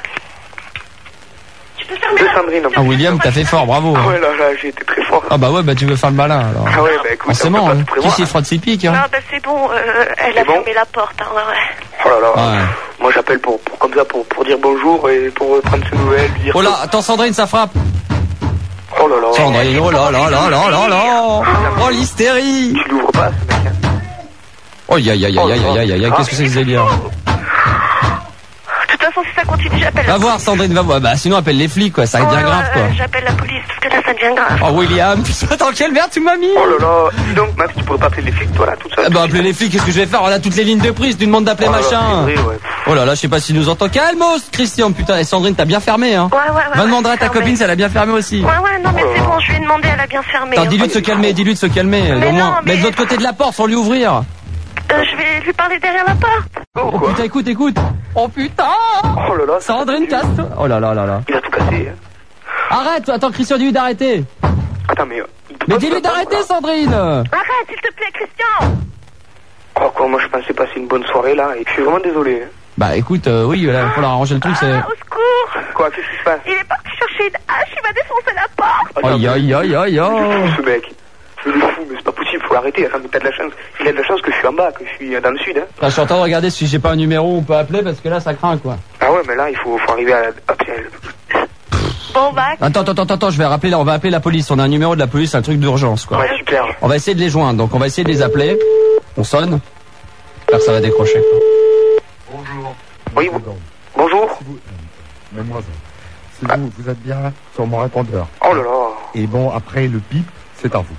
Tu peux fermer la Sandrine. Ah William, t'as fait fort, bravo. Ah ouais, là, j'ai été très fort. Ah bah ouais, bah tu veux faire le malin alors. Ah ouais, bah écoute, forcément, hein. Qui s'y frotte ses piques, hein. Non, bah c'est bon, elle a fermé la porte, hein, ouais. Oh là là. Ouais. Moi j'appelle pour dire bonjour et pour prendre ses nouvelles. Dire oh là, attends Sandrine, ça frappe. Oh là là. Sandrine, oh là là là là là là. Oh l'hystérie. Tu l'ouvres pas ce mec. Oh aïe, qu'est-ce que c'est que ce délire? De toute façon si ça continue j'appelle. Va voir Sandrine, va voir. Bah sinon appelle les flics quoi, ça devient grave quoi. J'appelle la police parce que là ça devient grave. Oh William, putain dans quelle merde tu m'as mis? Oh là là. Dis donc Max, tu pourrais pas appeler les flics toi là tout ça. Bah appeler les flics, qu'est-ce que je vais faire? On a toutes les lignes de prise, tu demandes d'appeler machin. Oh là là, je sais pas s'il nous entend. Calmos Christian, putain, et Sandrine t'as bien fermé hein. Ouais. Va demander à ta copine si elle a bien fermé aussi. Ouais, non mais c'est bon, je lui ai demandé, elle a bien fermé. Attends, dis-lui de se calmer, au moins. Mais de l'autre côté de la porte sans lui ouvrir. Je vais lui parler derrière la porte. Oh putain, écoute. Oh putain. Oh là là. Sandrine, casse-toi. Oh là là. Il a tout cassé. Arrête, attends Christian, dis-lui d'arrêter. Attends mais... Mais dis-lui d'arrêter Sandrine. Arrête, s'il te plaît Christian. Oh quoi, moi je pensais passer une bonne soirée là et je suis vraiment désolé. Bah écoute, oui, là, faut leur arranger le truc, c'est... Au secours. Quoi, qu'est-ce qui se passe? Il est parti chercher une hache, il va défoncer la porte. Aïe. Ce mec. C'est le fou, mais c'est pas possible, faut l'arrêter. Enfin, t'as de la chance. Il a de la chance que je suis en bas, que je suis dans le sud. Hein. Là, je suis en train de regarder si j'ai pas un numéro où on peut appeler parce que là, ça craint quoi. Ah ouais, mais là, il faut arriver à... Bon, bah... Attends, on va appeler la police. On a un numéro de la police, un truc d'urgence quoi. Ouais, super. On va essayer de les joindre, donc on va essayer de les appeler. On sonne. J'espère que ça va décrocher quoi. Bonjour. Oui, bonjour. Mademoiselle, si vous êtes bien sur mon répondeur. Oh là là. Et bon, après le bip, c'est à vous.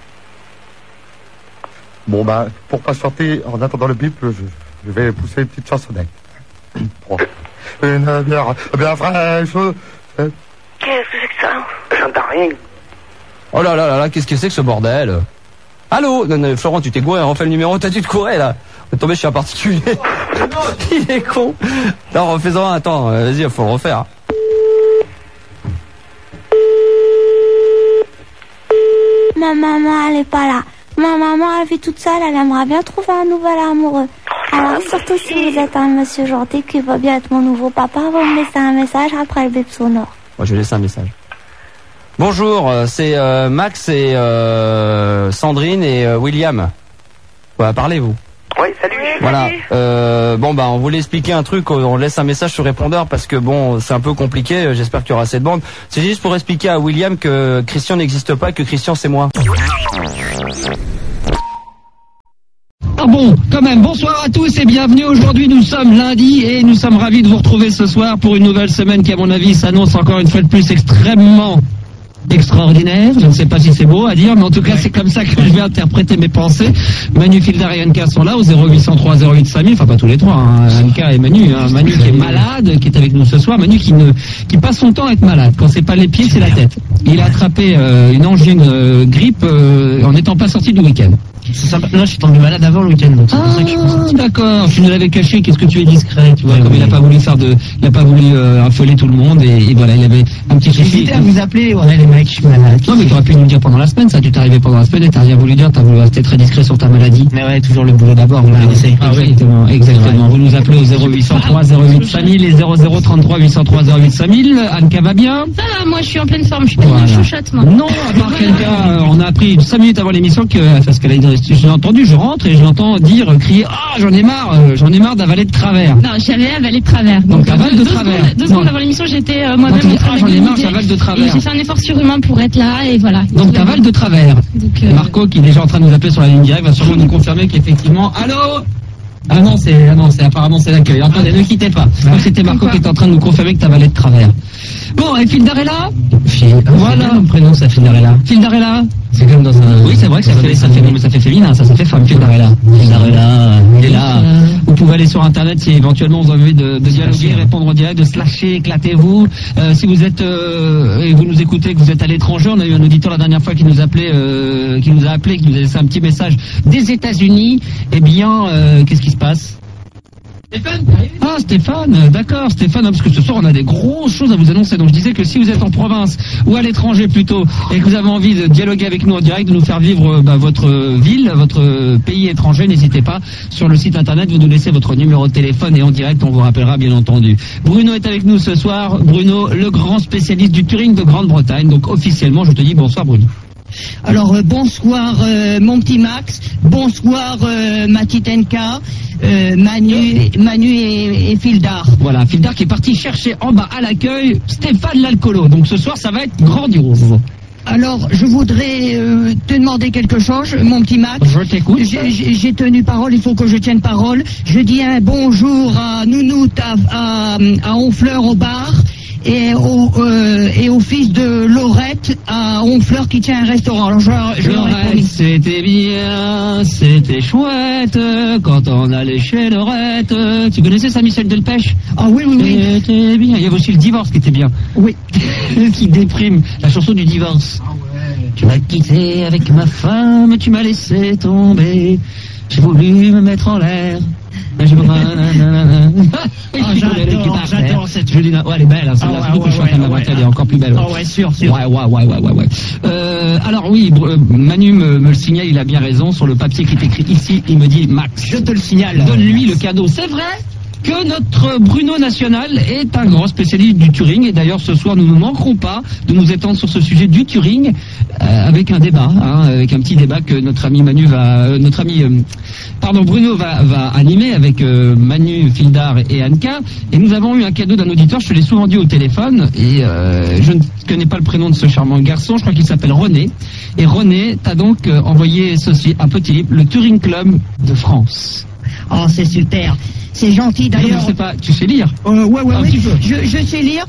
Bon, bah, pour patienter, en attendant le bip, je vais pousser une petite chansonnette. Une bière bien fraîche. Qu'est-ce que c'est que ça? J'entends rien. Oh là, qu'est-ce que c'est que ce bordel? Allô? Non, Florent, tu t'es gouré, refais le numéro, t'as dû te courir là. On est tombé chez un particulier. Il est con. Non, refais-en un, attends, vas-y, faut le refaire. ma maman, elle est pas là. Ma maman, elle vit toute seule, elle aimerait bien trouver un nouvel amoureux. Alors, surtout si vous êtes un monsieur gentil qui va bien être mon nouveau papa, vous me laissez un message après le bip sonore. Moi, je vais laisser un message. Bonjour, c'est Max et Sandrine et William. Voilà, parlez-vous. Oui, salut. Voilà. On voulait expliquer un truc. On laisse un message sur répondeur parce que c'est un peu compliqué. J'espère qu'il y aura assez de bande. C'est juste pour expliquer à William que Christian n'existe pas, que Christian c'est moi. Ah bon, quand même, bonsoir à tous et bienvenue. Aujourd'hui, nous sommes lundi et nous sommes ravis de vous retrouver ce soir pour une nouvelle semaine qui, à mon avis, s'annonce encore une fois de plus extrêmement extraordinaire. Je ne sais pas si c'est beau à dire, mais en tout cas, c'est comme ça que je vais interpréter mes pensées. Manu, Fildar et Anka sont là au 0803 08 5000. Enfin, pas tous les trois, hein. Anka et Manu. Hein. Manu qui est malade, qui est avec nous ce soir. Manu qui passe son temps à être malade. Quand c'est pas les pieds, c'est la tête. Il a attrapé une angine grippe en n'étant pas sorti du week-end. Non, je suis tombé malade avant le week-end, donc c'est pour ça que je pense. D'accord, tu nous l'avais caché, qu'est-ce que tu es discret, tu vois, comme il a pas voulu affoler tout le monde, et voilà, il avait un petit souci. J'hésitais à vous appeler, ouais, les mecs, je suis malade. Non, mais tu aurais pu nous dire pendant la semaine, ça, tu t'es arrivé pendant la semaine et t'as rien voulu dire, t'as voulu rester très discret sur ta maladie. Mais ouais, toujours le boulot d'abord, vous connaissez. Ah oui, exactement. Vous nous appelez au 0803 08 5000 et 0033 803 08 5000. Anka va bien? Ça va, moi je suis en pleine forme, je suis pas une chouchotte, moi. Non, à part Anka, on a appris 5 minutes avant l'émission parce qu'elle a je l'ai entendu, je rentre et je l'entends crier, j'en ai marre d'avaler de travers. Non, j'avais avalé de travers. Donc t'avales de travers. 2 secondes avant l'émission, j'étais moi-même en train j'en ai marre, j'avale de travers. Et j'ai fait un effort surhumain pour être là et voilà. Donc t'avales de travers. Marco, qui est déjà en train de nous appeler sur la ligne directe, va sûrement nous confirmer qu'effectivement, allô? Apparemment c'est l'accueil. Attendez, ne quittez pas. C'était Marco qui était en train de nous confirmer que t'avalais de travers. Bon, et Fildarella? Voilà, mon prénom, c'est Fildarella. Fildarella? C'est comme dans un... Oui, c'est vrai que ça fait féminin, ça fait femme, Fildarella. Fildarella, il est là. Vous pouvez aller sur Internet si éventuellement vous avez envie de dialoguer, répondre en direct, de se lâcher, éclatez-vous. Si vous êtes, et vous nous écoutez, que vous êtes à l'étranger, on a eu un auditeur la dernière fois qui nous a appelé, qui nous a laissé un petit message des États-Unis. Eh bien, qu'est-ce qui se passe? Stéphane? Ah, Stéphane, d'accord, Stéphane, parce que ce soir on a des grosses choses à vous annoncer. Donc je disais que si vous êtes en province ou à l'étranger plutôt et que vous avez envie de dialoguer avec nous en direct, de nous faire vivre votre ville, votre pays étranger, n'hésitez pas. Sur le site internet, vous nous laissez votre numéro de téléphone et en direct on vous rappellera bien entendu. Bruno est avec nous ce soir. Bruno, le grand spécialiste du Turing de Grande-Bretagne. Donc officiellement, je te dis bonsoir Bruno. Alors bonsoir mon petit Max, bonsoir ma petite NK, Manu et Fildar. Voilà, Fildar qui est parti chercher en bas à l'accueil Stéphane l'alcoolo. Donc ce soir ça va être grandiose. Alors, je voudrais te demander quelque chose, mon petit Max. Je t'écoute. J'ai tenu parole, il faut que je tienne parole. Je dis un bonjour à Nounoute, à Honfleur au bar. Et au fils de Laurette à Honfleur qui tient un restaurant. Alors Laurette, c'était bien, c'était chouette quand on allait chez Laurette. Tu connaissais ça, Michel Delpech? Ah oui. C'était bien. Il y avait aussi le divorce qui était bien. Oui. Qui déprime, la chanson du divorce. Ah ouais. Tu m'as quitté avec ma femme, tu m'as laissé tomber. J'ai voulu me mettre en l'air. J'adore cette Julina. Ouais, elle est belle, hein, celle-là. Surtout que je suis en train de la voiture, elle est encore plus belle. Oh ouais, sûr. Ouais. Alors oui, Manu me le signale, il a bien raison. Sur le papier qui est écrit ici, il me dit Max, je te le signale. Donne-lui le cadeau. C'est vrai que notre Bruno National est un grand spécialiste du Turing. Et d'ailleurs, ce soir, nous ne manquerons pas de nous étendre sur ce sujet du Turing avec un débat, avec un petit débat que notre ami Bruno va animer avec Manu, Fildar et Anka. Et nous avons eu un cadeau d'un auditeur, je te l'ai souvent dit au téléphone, et je ne connais pas le prénom de ce charmant garçon, je crois qu'il s'appelle René. Et René t'a donc envoyé ceci, un petit livre, le Turing Club de France. Oh, c'est super. C'est gentil d'ailleurs. Je sais pas, tu sais lire? Ouais. Je sais lire.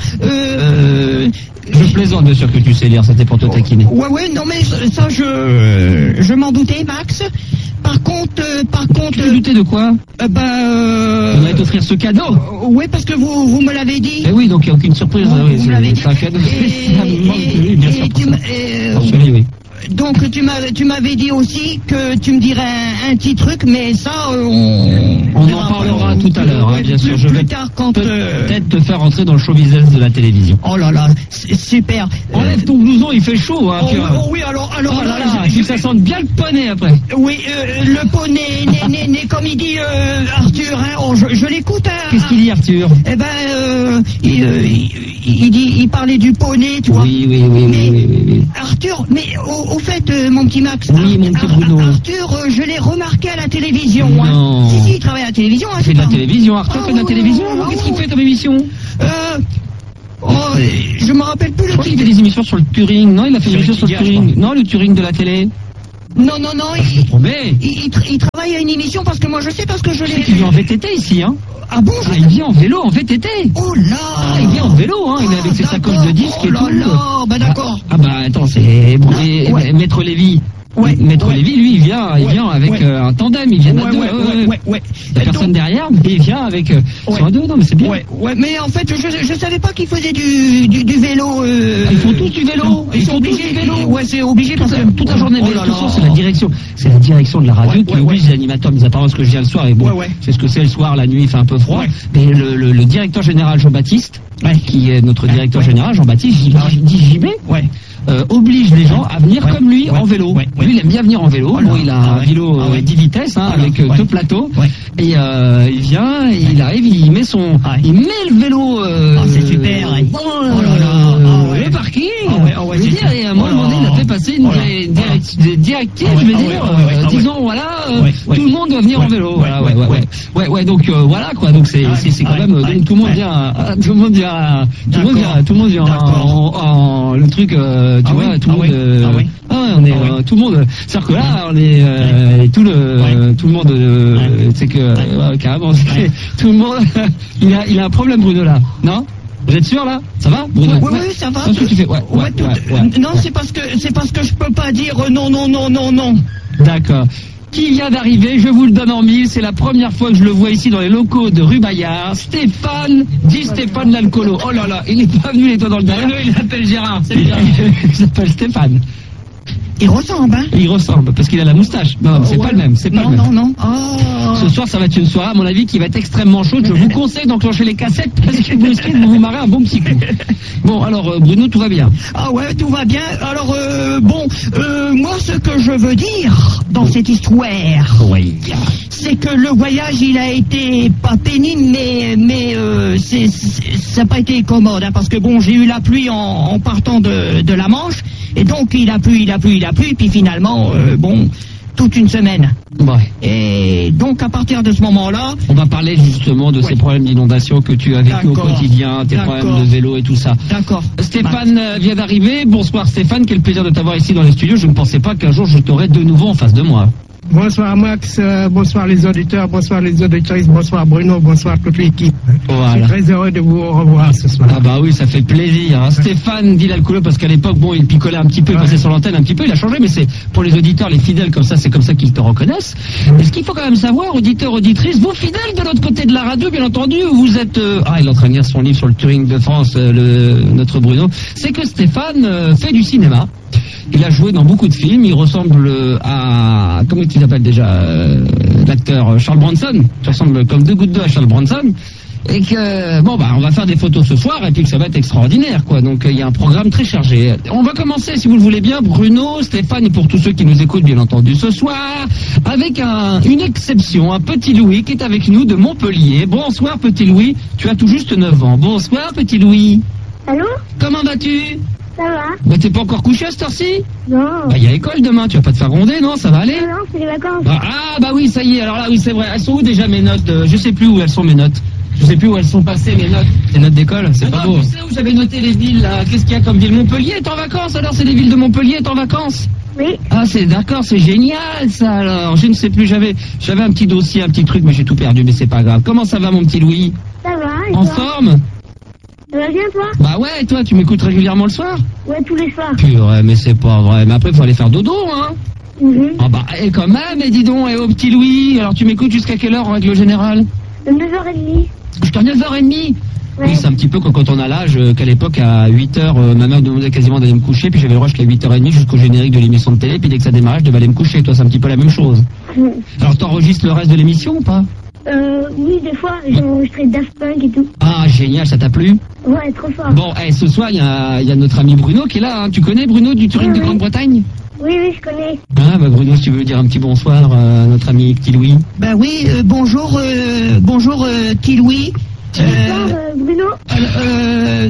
Je plaisante, bien sûr que tu sais lire, c'était pour te taquiner. Ouais, non mais ça je m'en doutais, Max. Par contre. Tu doutais de quoi? On va t'offrir ce cadeau. Oui, parce que vous me l'avez dit. Eh oui, donc il n'y a aucune surprise. Vous me l'avez dit. C'est un cadeau. Oui, bien sûr. Oui. Donc tu m'avais dit aussi que tu me dirais un petit truc, mais ça on en parlera tout à l'heure, bien sûr. Je vais plus tard quand peut-être te faire entrer dans le show business de la télévision. Oh là là, c'est super. Enlève ton blouson, il fait chaud. Hein, oui, alors oh là là, que ça sente bien le poney après. Oui, le poney, né, comme il dit Arthur. Hein, je l'écoute. Hein, qu'est-ce qu'il dit Arthur? Eh ben, il parlait du poney, tu vois. Oui. Arthur, mais au fait, mon petit Max. Oui, mon petit Bruno. Arthur, je l'ai remarqué à la télévision. Non. Hein. Si, il travaille à la télévision. Hein, il fait de la télévision. Arthur fait de la télévision. Qu'est-ce qu'il fait comme émission? Je me rappelle plus le titre. Il fait des émissions sur le Turing. Non, il a fait des émissions sur le Turing. Non, le Turing de la télé. Non, il travaille à une émission parce que moi je sais parce que je l'ai... Il vient en VTT ici, hein. Ah bon? Il vient en vélo, en VTT. Oh là! Il vient en vélo, hein. Il est avec ses sacoches de disques et tout. Oh là là, bah d'accord. Ah bah attends, c'est... Maître Lévy. Ouais. Maître Lévy, lui, il vient avec un tandem, il vient à deux. Ouais. Il n'y a personne derrière, mais il vient avec son à deux. Non, mais c'est bien. Ouais, mais en fait, je savais pas qu'il faisait du vélo. Ils font tous du vélo. Ils sont tous du vélo. Ouais, c'est obligé parce que toute la journée. Mais de toute façon, c'est la direction de la radio qui oblige les animateurs, mis à part ce que je viens le soir. Et bon, c'est ce que c'est le soir, la nuit, il fait un peu froid. Mais le directeur général Jean-Baptiste, qui est notre directeur général, Jean-Baptiste, JB, oblige les gens à venir comme lui en vélo. Lui, il aime bien venir en vélo. Bon, il a un vélo 10 vitesses avec 2 plateaux. Et il vient, il arrive, il met le vélo. C'est super. Le parking. Je veux dire, et à un moment donné, il a fait passer une directive. Je veux dire, disons voilà, tout le monde doit venir en vélo. Ouais. Donc voilà quoi. Donc c'est quand même. Donc tout le monde vient. Tout le monde vient en le truc. Tu vois, tout le monde. On est tout le monde. C'est-à-dire que là, on est tout le monde. C'est que carrément, tout le monde. Il a un problème, Bruno là, non? Vous êtes sûr là? Ça va, Bruno? Oui, ça va. Qu'est-ce que tu fais? Non, c'est parce que je peux pas dire non. D'accord. Qui vient d'arriver, je vous le donne en mille, c'est la première fois que je le vois ici dans les locaux de rue Bayard. Stéphane L'Alcoolo. Oh là là, il est pas venu les doigts dans le derrière. Il s'appelle Gérard, c'est bien. Il s'appelle Stéphane. Il ressemble, hein? Il ressemble, parce qu'il a la moustache. Non, c'est pas le même, Non. Oh. Ce soir, ça va être une soirée, à mon avis, qui va être extrêmement chaude. Je vous conseille d'enclencher les cassettes, parce que vous risquez de vous marrer un bon petit coup. Bon, alors, Bruno, tout va bien? Ah ouais, tout va bien. Alors, moi, ce que je veux dire dans cette histoire, c'est que le voyage, il a été pas pénible, mais ça n'a pas été commode, hein, parce que bon, j'ai eu la pluie en partant de la Manche, et donc il a plu, puis finalement, toute une semaine. Et donc à partir de ce moment-là... On va parler justement de ces problèmes d'inondation que tu as vécu au quotidien, tes problèmes de vélo et tout ça. D'accord. Stéphane vient d'arriver. Bonsoir Stéphane, quel plaisir de t'avoir ici dans les studios. Je ne pensais pas qu'un jour je t'aurais de nouveau en face de moi. Bonsoir Max, bonsoir les auditeurs, bonsoir les auditrices, bonsoir Bruno, bonsoir toute l'équipe. Voilà. Je suis très heureux de vous revoir ce soir. Ah bah oui, ça fait plaisir. Hein. Stéphane dit l'alcoolo parce qu'à l'époque, bon, il picolait un petit peu, il passait sur l'antenne un petit peu, il a changé, mais c'est pour les auditeurs, les fidèles comme ça, c'est comme ça qu'ils te reconnaissent. Et ce qu'il faut quand même savoir, auditeurs, auditrices, vous fidèles de l'autre côté de la radio, bien entendu, vous êtes... il est en train de lire son livre sur le Turing de France, notre Bruno, c'est que Stéphane fait du cinéma. Il a joué dans beaucoup de films, il ressemble à... Comment il s'appelle déjà l'acteur Charles Bronson. Tu ressembles comme 2 gouttes d'eau à Charles Bronson. Et que, on va faire des photos ce soir et puis que ça va être extraordinaire, quoi. Donc, il y a un programme très chargé. On va commencer, si vous le voulez bien, Bruno, Stéphane et pour tous ceux qui nous écoutent, bien entendu, ce soir, avec une exception, un petit Louis qui est avec nous de Montpellier. Bonsoir, petit Louis. Tu as tout juste 9 ans. Bonsoir, petit Louis. Allô? Comment vas-tu? Ça va? Bah t'es pas encore couché à cette heure-ci? Non. Bah y a école demain, tu vas pas te faire gronder, non? Ça va aller? Non, c'est les vacances. Bah oui, ça y est, alors là, oui, c'est vrai. Elles sont où déjà mes notes? Je sais plus où elles sont mes notes. Je sais plus où elles sont passées mes notes. Les notes d'école, c'est pas beau. Tu sais où j'avais noté les villes, là? Qu'est-ce qu'il y a comme ville? Montpellier est en vacances, alors c'est les villes de Montpellier est en vacances? Oui. Ah, c'est d'accord, c'est génial, ça, alors. Je ne sais plus, j'avais un petit dossier, un petit truc, mais j'ai tout perdu, mais c'est pas grave. Comment ça va, mon petit Louis? Ça va, et en toi? Forme? Ça va bien, toi? Bah ouais, toi, tu m'écoutes régulièrement le soir? Ouais, tous les soirs. Purée, mais c'est pas vrai. Mais après, il faut aller faire dodo, hein? Ah bah, quand même, et dis donc, au petit Louis, alors tu m'écoutes jusqu'à quelle heure, en règle générale? 9h30. Jusqu'à 9h30? Oui, c'est un petit peu comme quand on a l'âge qu'à l'époque, à 8h, ma mère me demandait quasiment d'aller me coucher, puis j'avais le droit jusqu'à 8h30 jusqu'au générique de l'émission de télé, puis dès que ça démarrait, je devais aller me coucher. Toi, c'est un petit peu la même chose. Alors, t'enregistres le reste de l'émission ou pas? Oui, des fois, j'ai enregistré Daft Punk et tout. Ah, génial, ça t'a plu? Ouais, trop fort. Bon, ce soir, il y a notre ami Bruno qui est là. Hein. Tu connais Bruno du Touring de Grande-Bretagne? Oui, je connais. Ah, bah Bruno, si tu veux dire un petit bonsoir à notre ami Petit Louis. Ben oui, bonjour Petit Louis. Bonsoir, Bruno.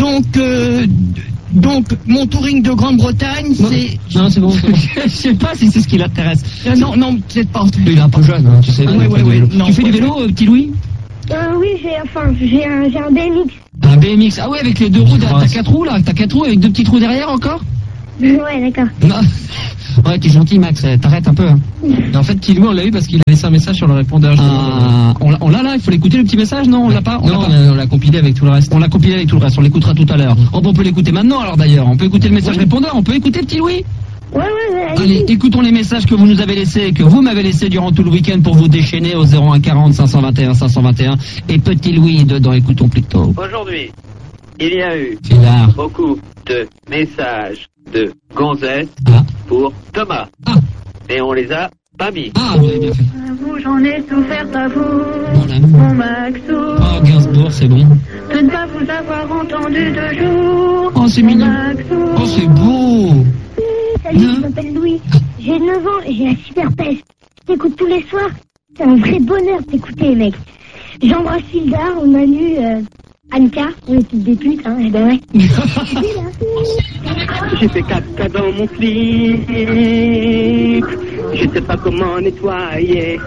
Donc, mon touring de Grande-Bretagne, c'est... Non, c'est bon. Je sais pas si c'est ce qui l'intéresse. Non, peut-être pas. Il est un peu jeune, hein, tu sais. Oui. Tu fais du vélo, Petit Louis? Oui, j'ai un BMX. Un BMX. Ah ouais, avec les deux roues, t'as 4 roues là? T'as 4 roues avec 2 petits trous derrière encore? Ouais, d'accord. Non. Ouais, t'es gentil, Max, t'arrêtes un peu. Hein. Et en fait, Petit Louis, on l'a eu parce qu'il a laissé un message sur le répondeur. On l'a là, il faut l'écouter le petit message, non? On l'a pas? On l'a compilé avec tout le reste. On l'a compilé avec tout le reste, on l'écoutera tout à l'heure. On peut l'écouter maintenant alors d'ailleurs. On peut écouter le message répondeur, on peut écouter Petit Louis? Ouais. Allez, écoutons les messages que vous nous avez laissés, que vous m'avez laissés durant tout le week-end pour vous déchaîner au 01 40 521 521. Et Petit Louis dedans, écoutons plutôt. Aujourd'hui, il y a eu beaucoup de messages de gonzesses pour Thomas. Et on les a pas mis. Vous avez bien fait. À vous, j'en ai souffert à vous, mon Maxou. Oh, Gainsbourg, c'est bon. De ne pas vous avoir entendu de jour. Oh, c'est mignon. Oh, c'est beau. Salut, je m'appelle Louis. J'ai 9 ans et j'ai la super pêche. Je t'écoute tous les soirs. C'est un vrai bonheur de t'écouter, mec. J'embrasse Hildar, Manu, Anka, on est toutes des putes, hein, ben ouais. J'ai fait caca dans mon slip. Je sais pas comment nettoyer.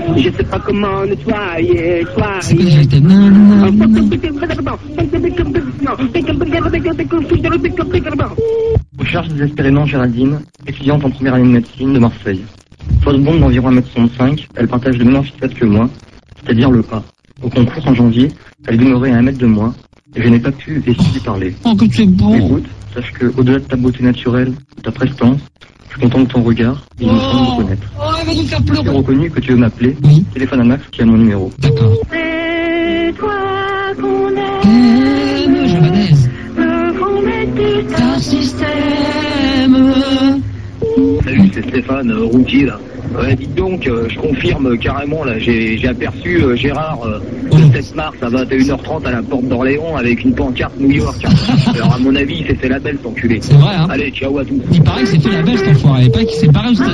Recherche désespérément Géraldine, étudiante en première année de médecine de Marseille. Forte blonde d'environ 1m65, elle partage le même amphithéâtre que moi, c'est-à-dire le pas. Au concours en janvier, elle demeurait à 1 mètre de moi, et je n'ai pas pu essayer de lui parler. Oh, que c'est beau! Écoute, sache que, au-delà de ta beauté naturelle, de ta prestance, je suis content de ton regard, et il me semble me connaître. Oh, elle va nous faire pleurer! J'ai reconnu que tu veux m'appeler, téléphone à Max qui a mon numéro. D'accord. C'est toi qu'on aime, je m'anaise. qu'on mette un système. Salut, c'est Stéphane, routier là. Ouais, dites donc, je confirme carrément là, j'ai aperçu Gérard le 7 mars à 21h30 à la porte d'Orléans avec une pancarte New York. Alors à mon avis, il s'est fait la belle cet enculé. C'est vrai, hein. Allez, ciao à tous. Il paraît que c'est fait la belle cet enfoiré, pas qu'il s'est barré au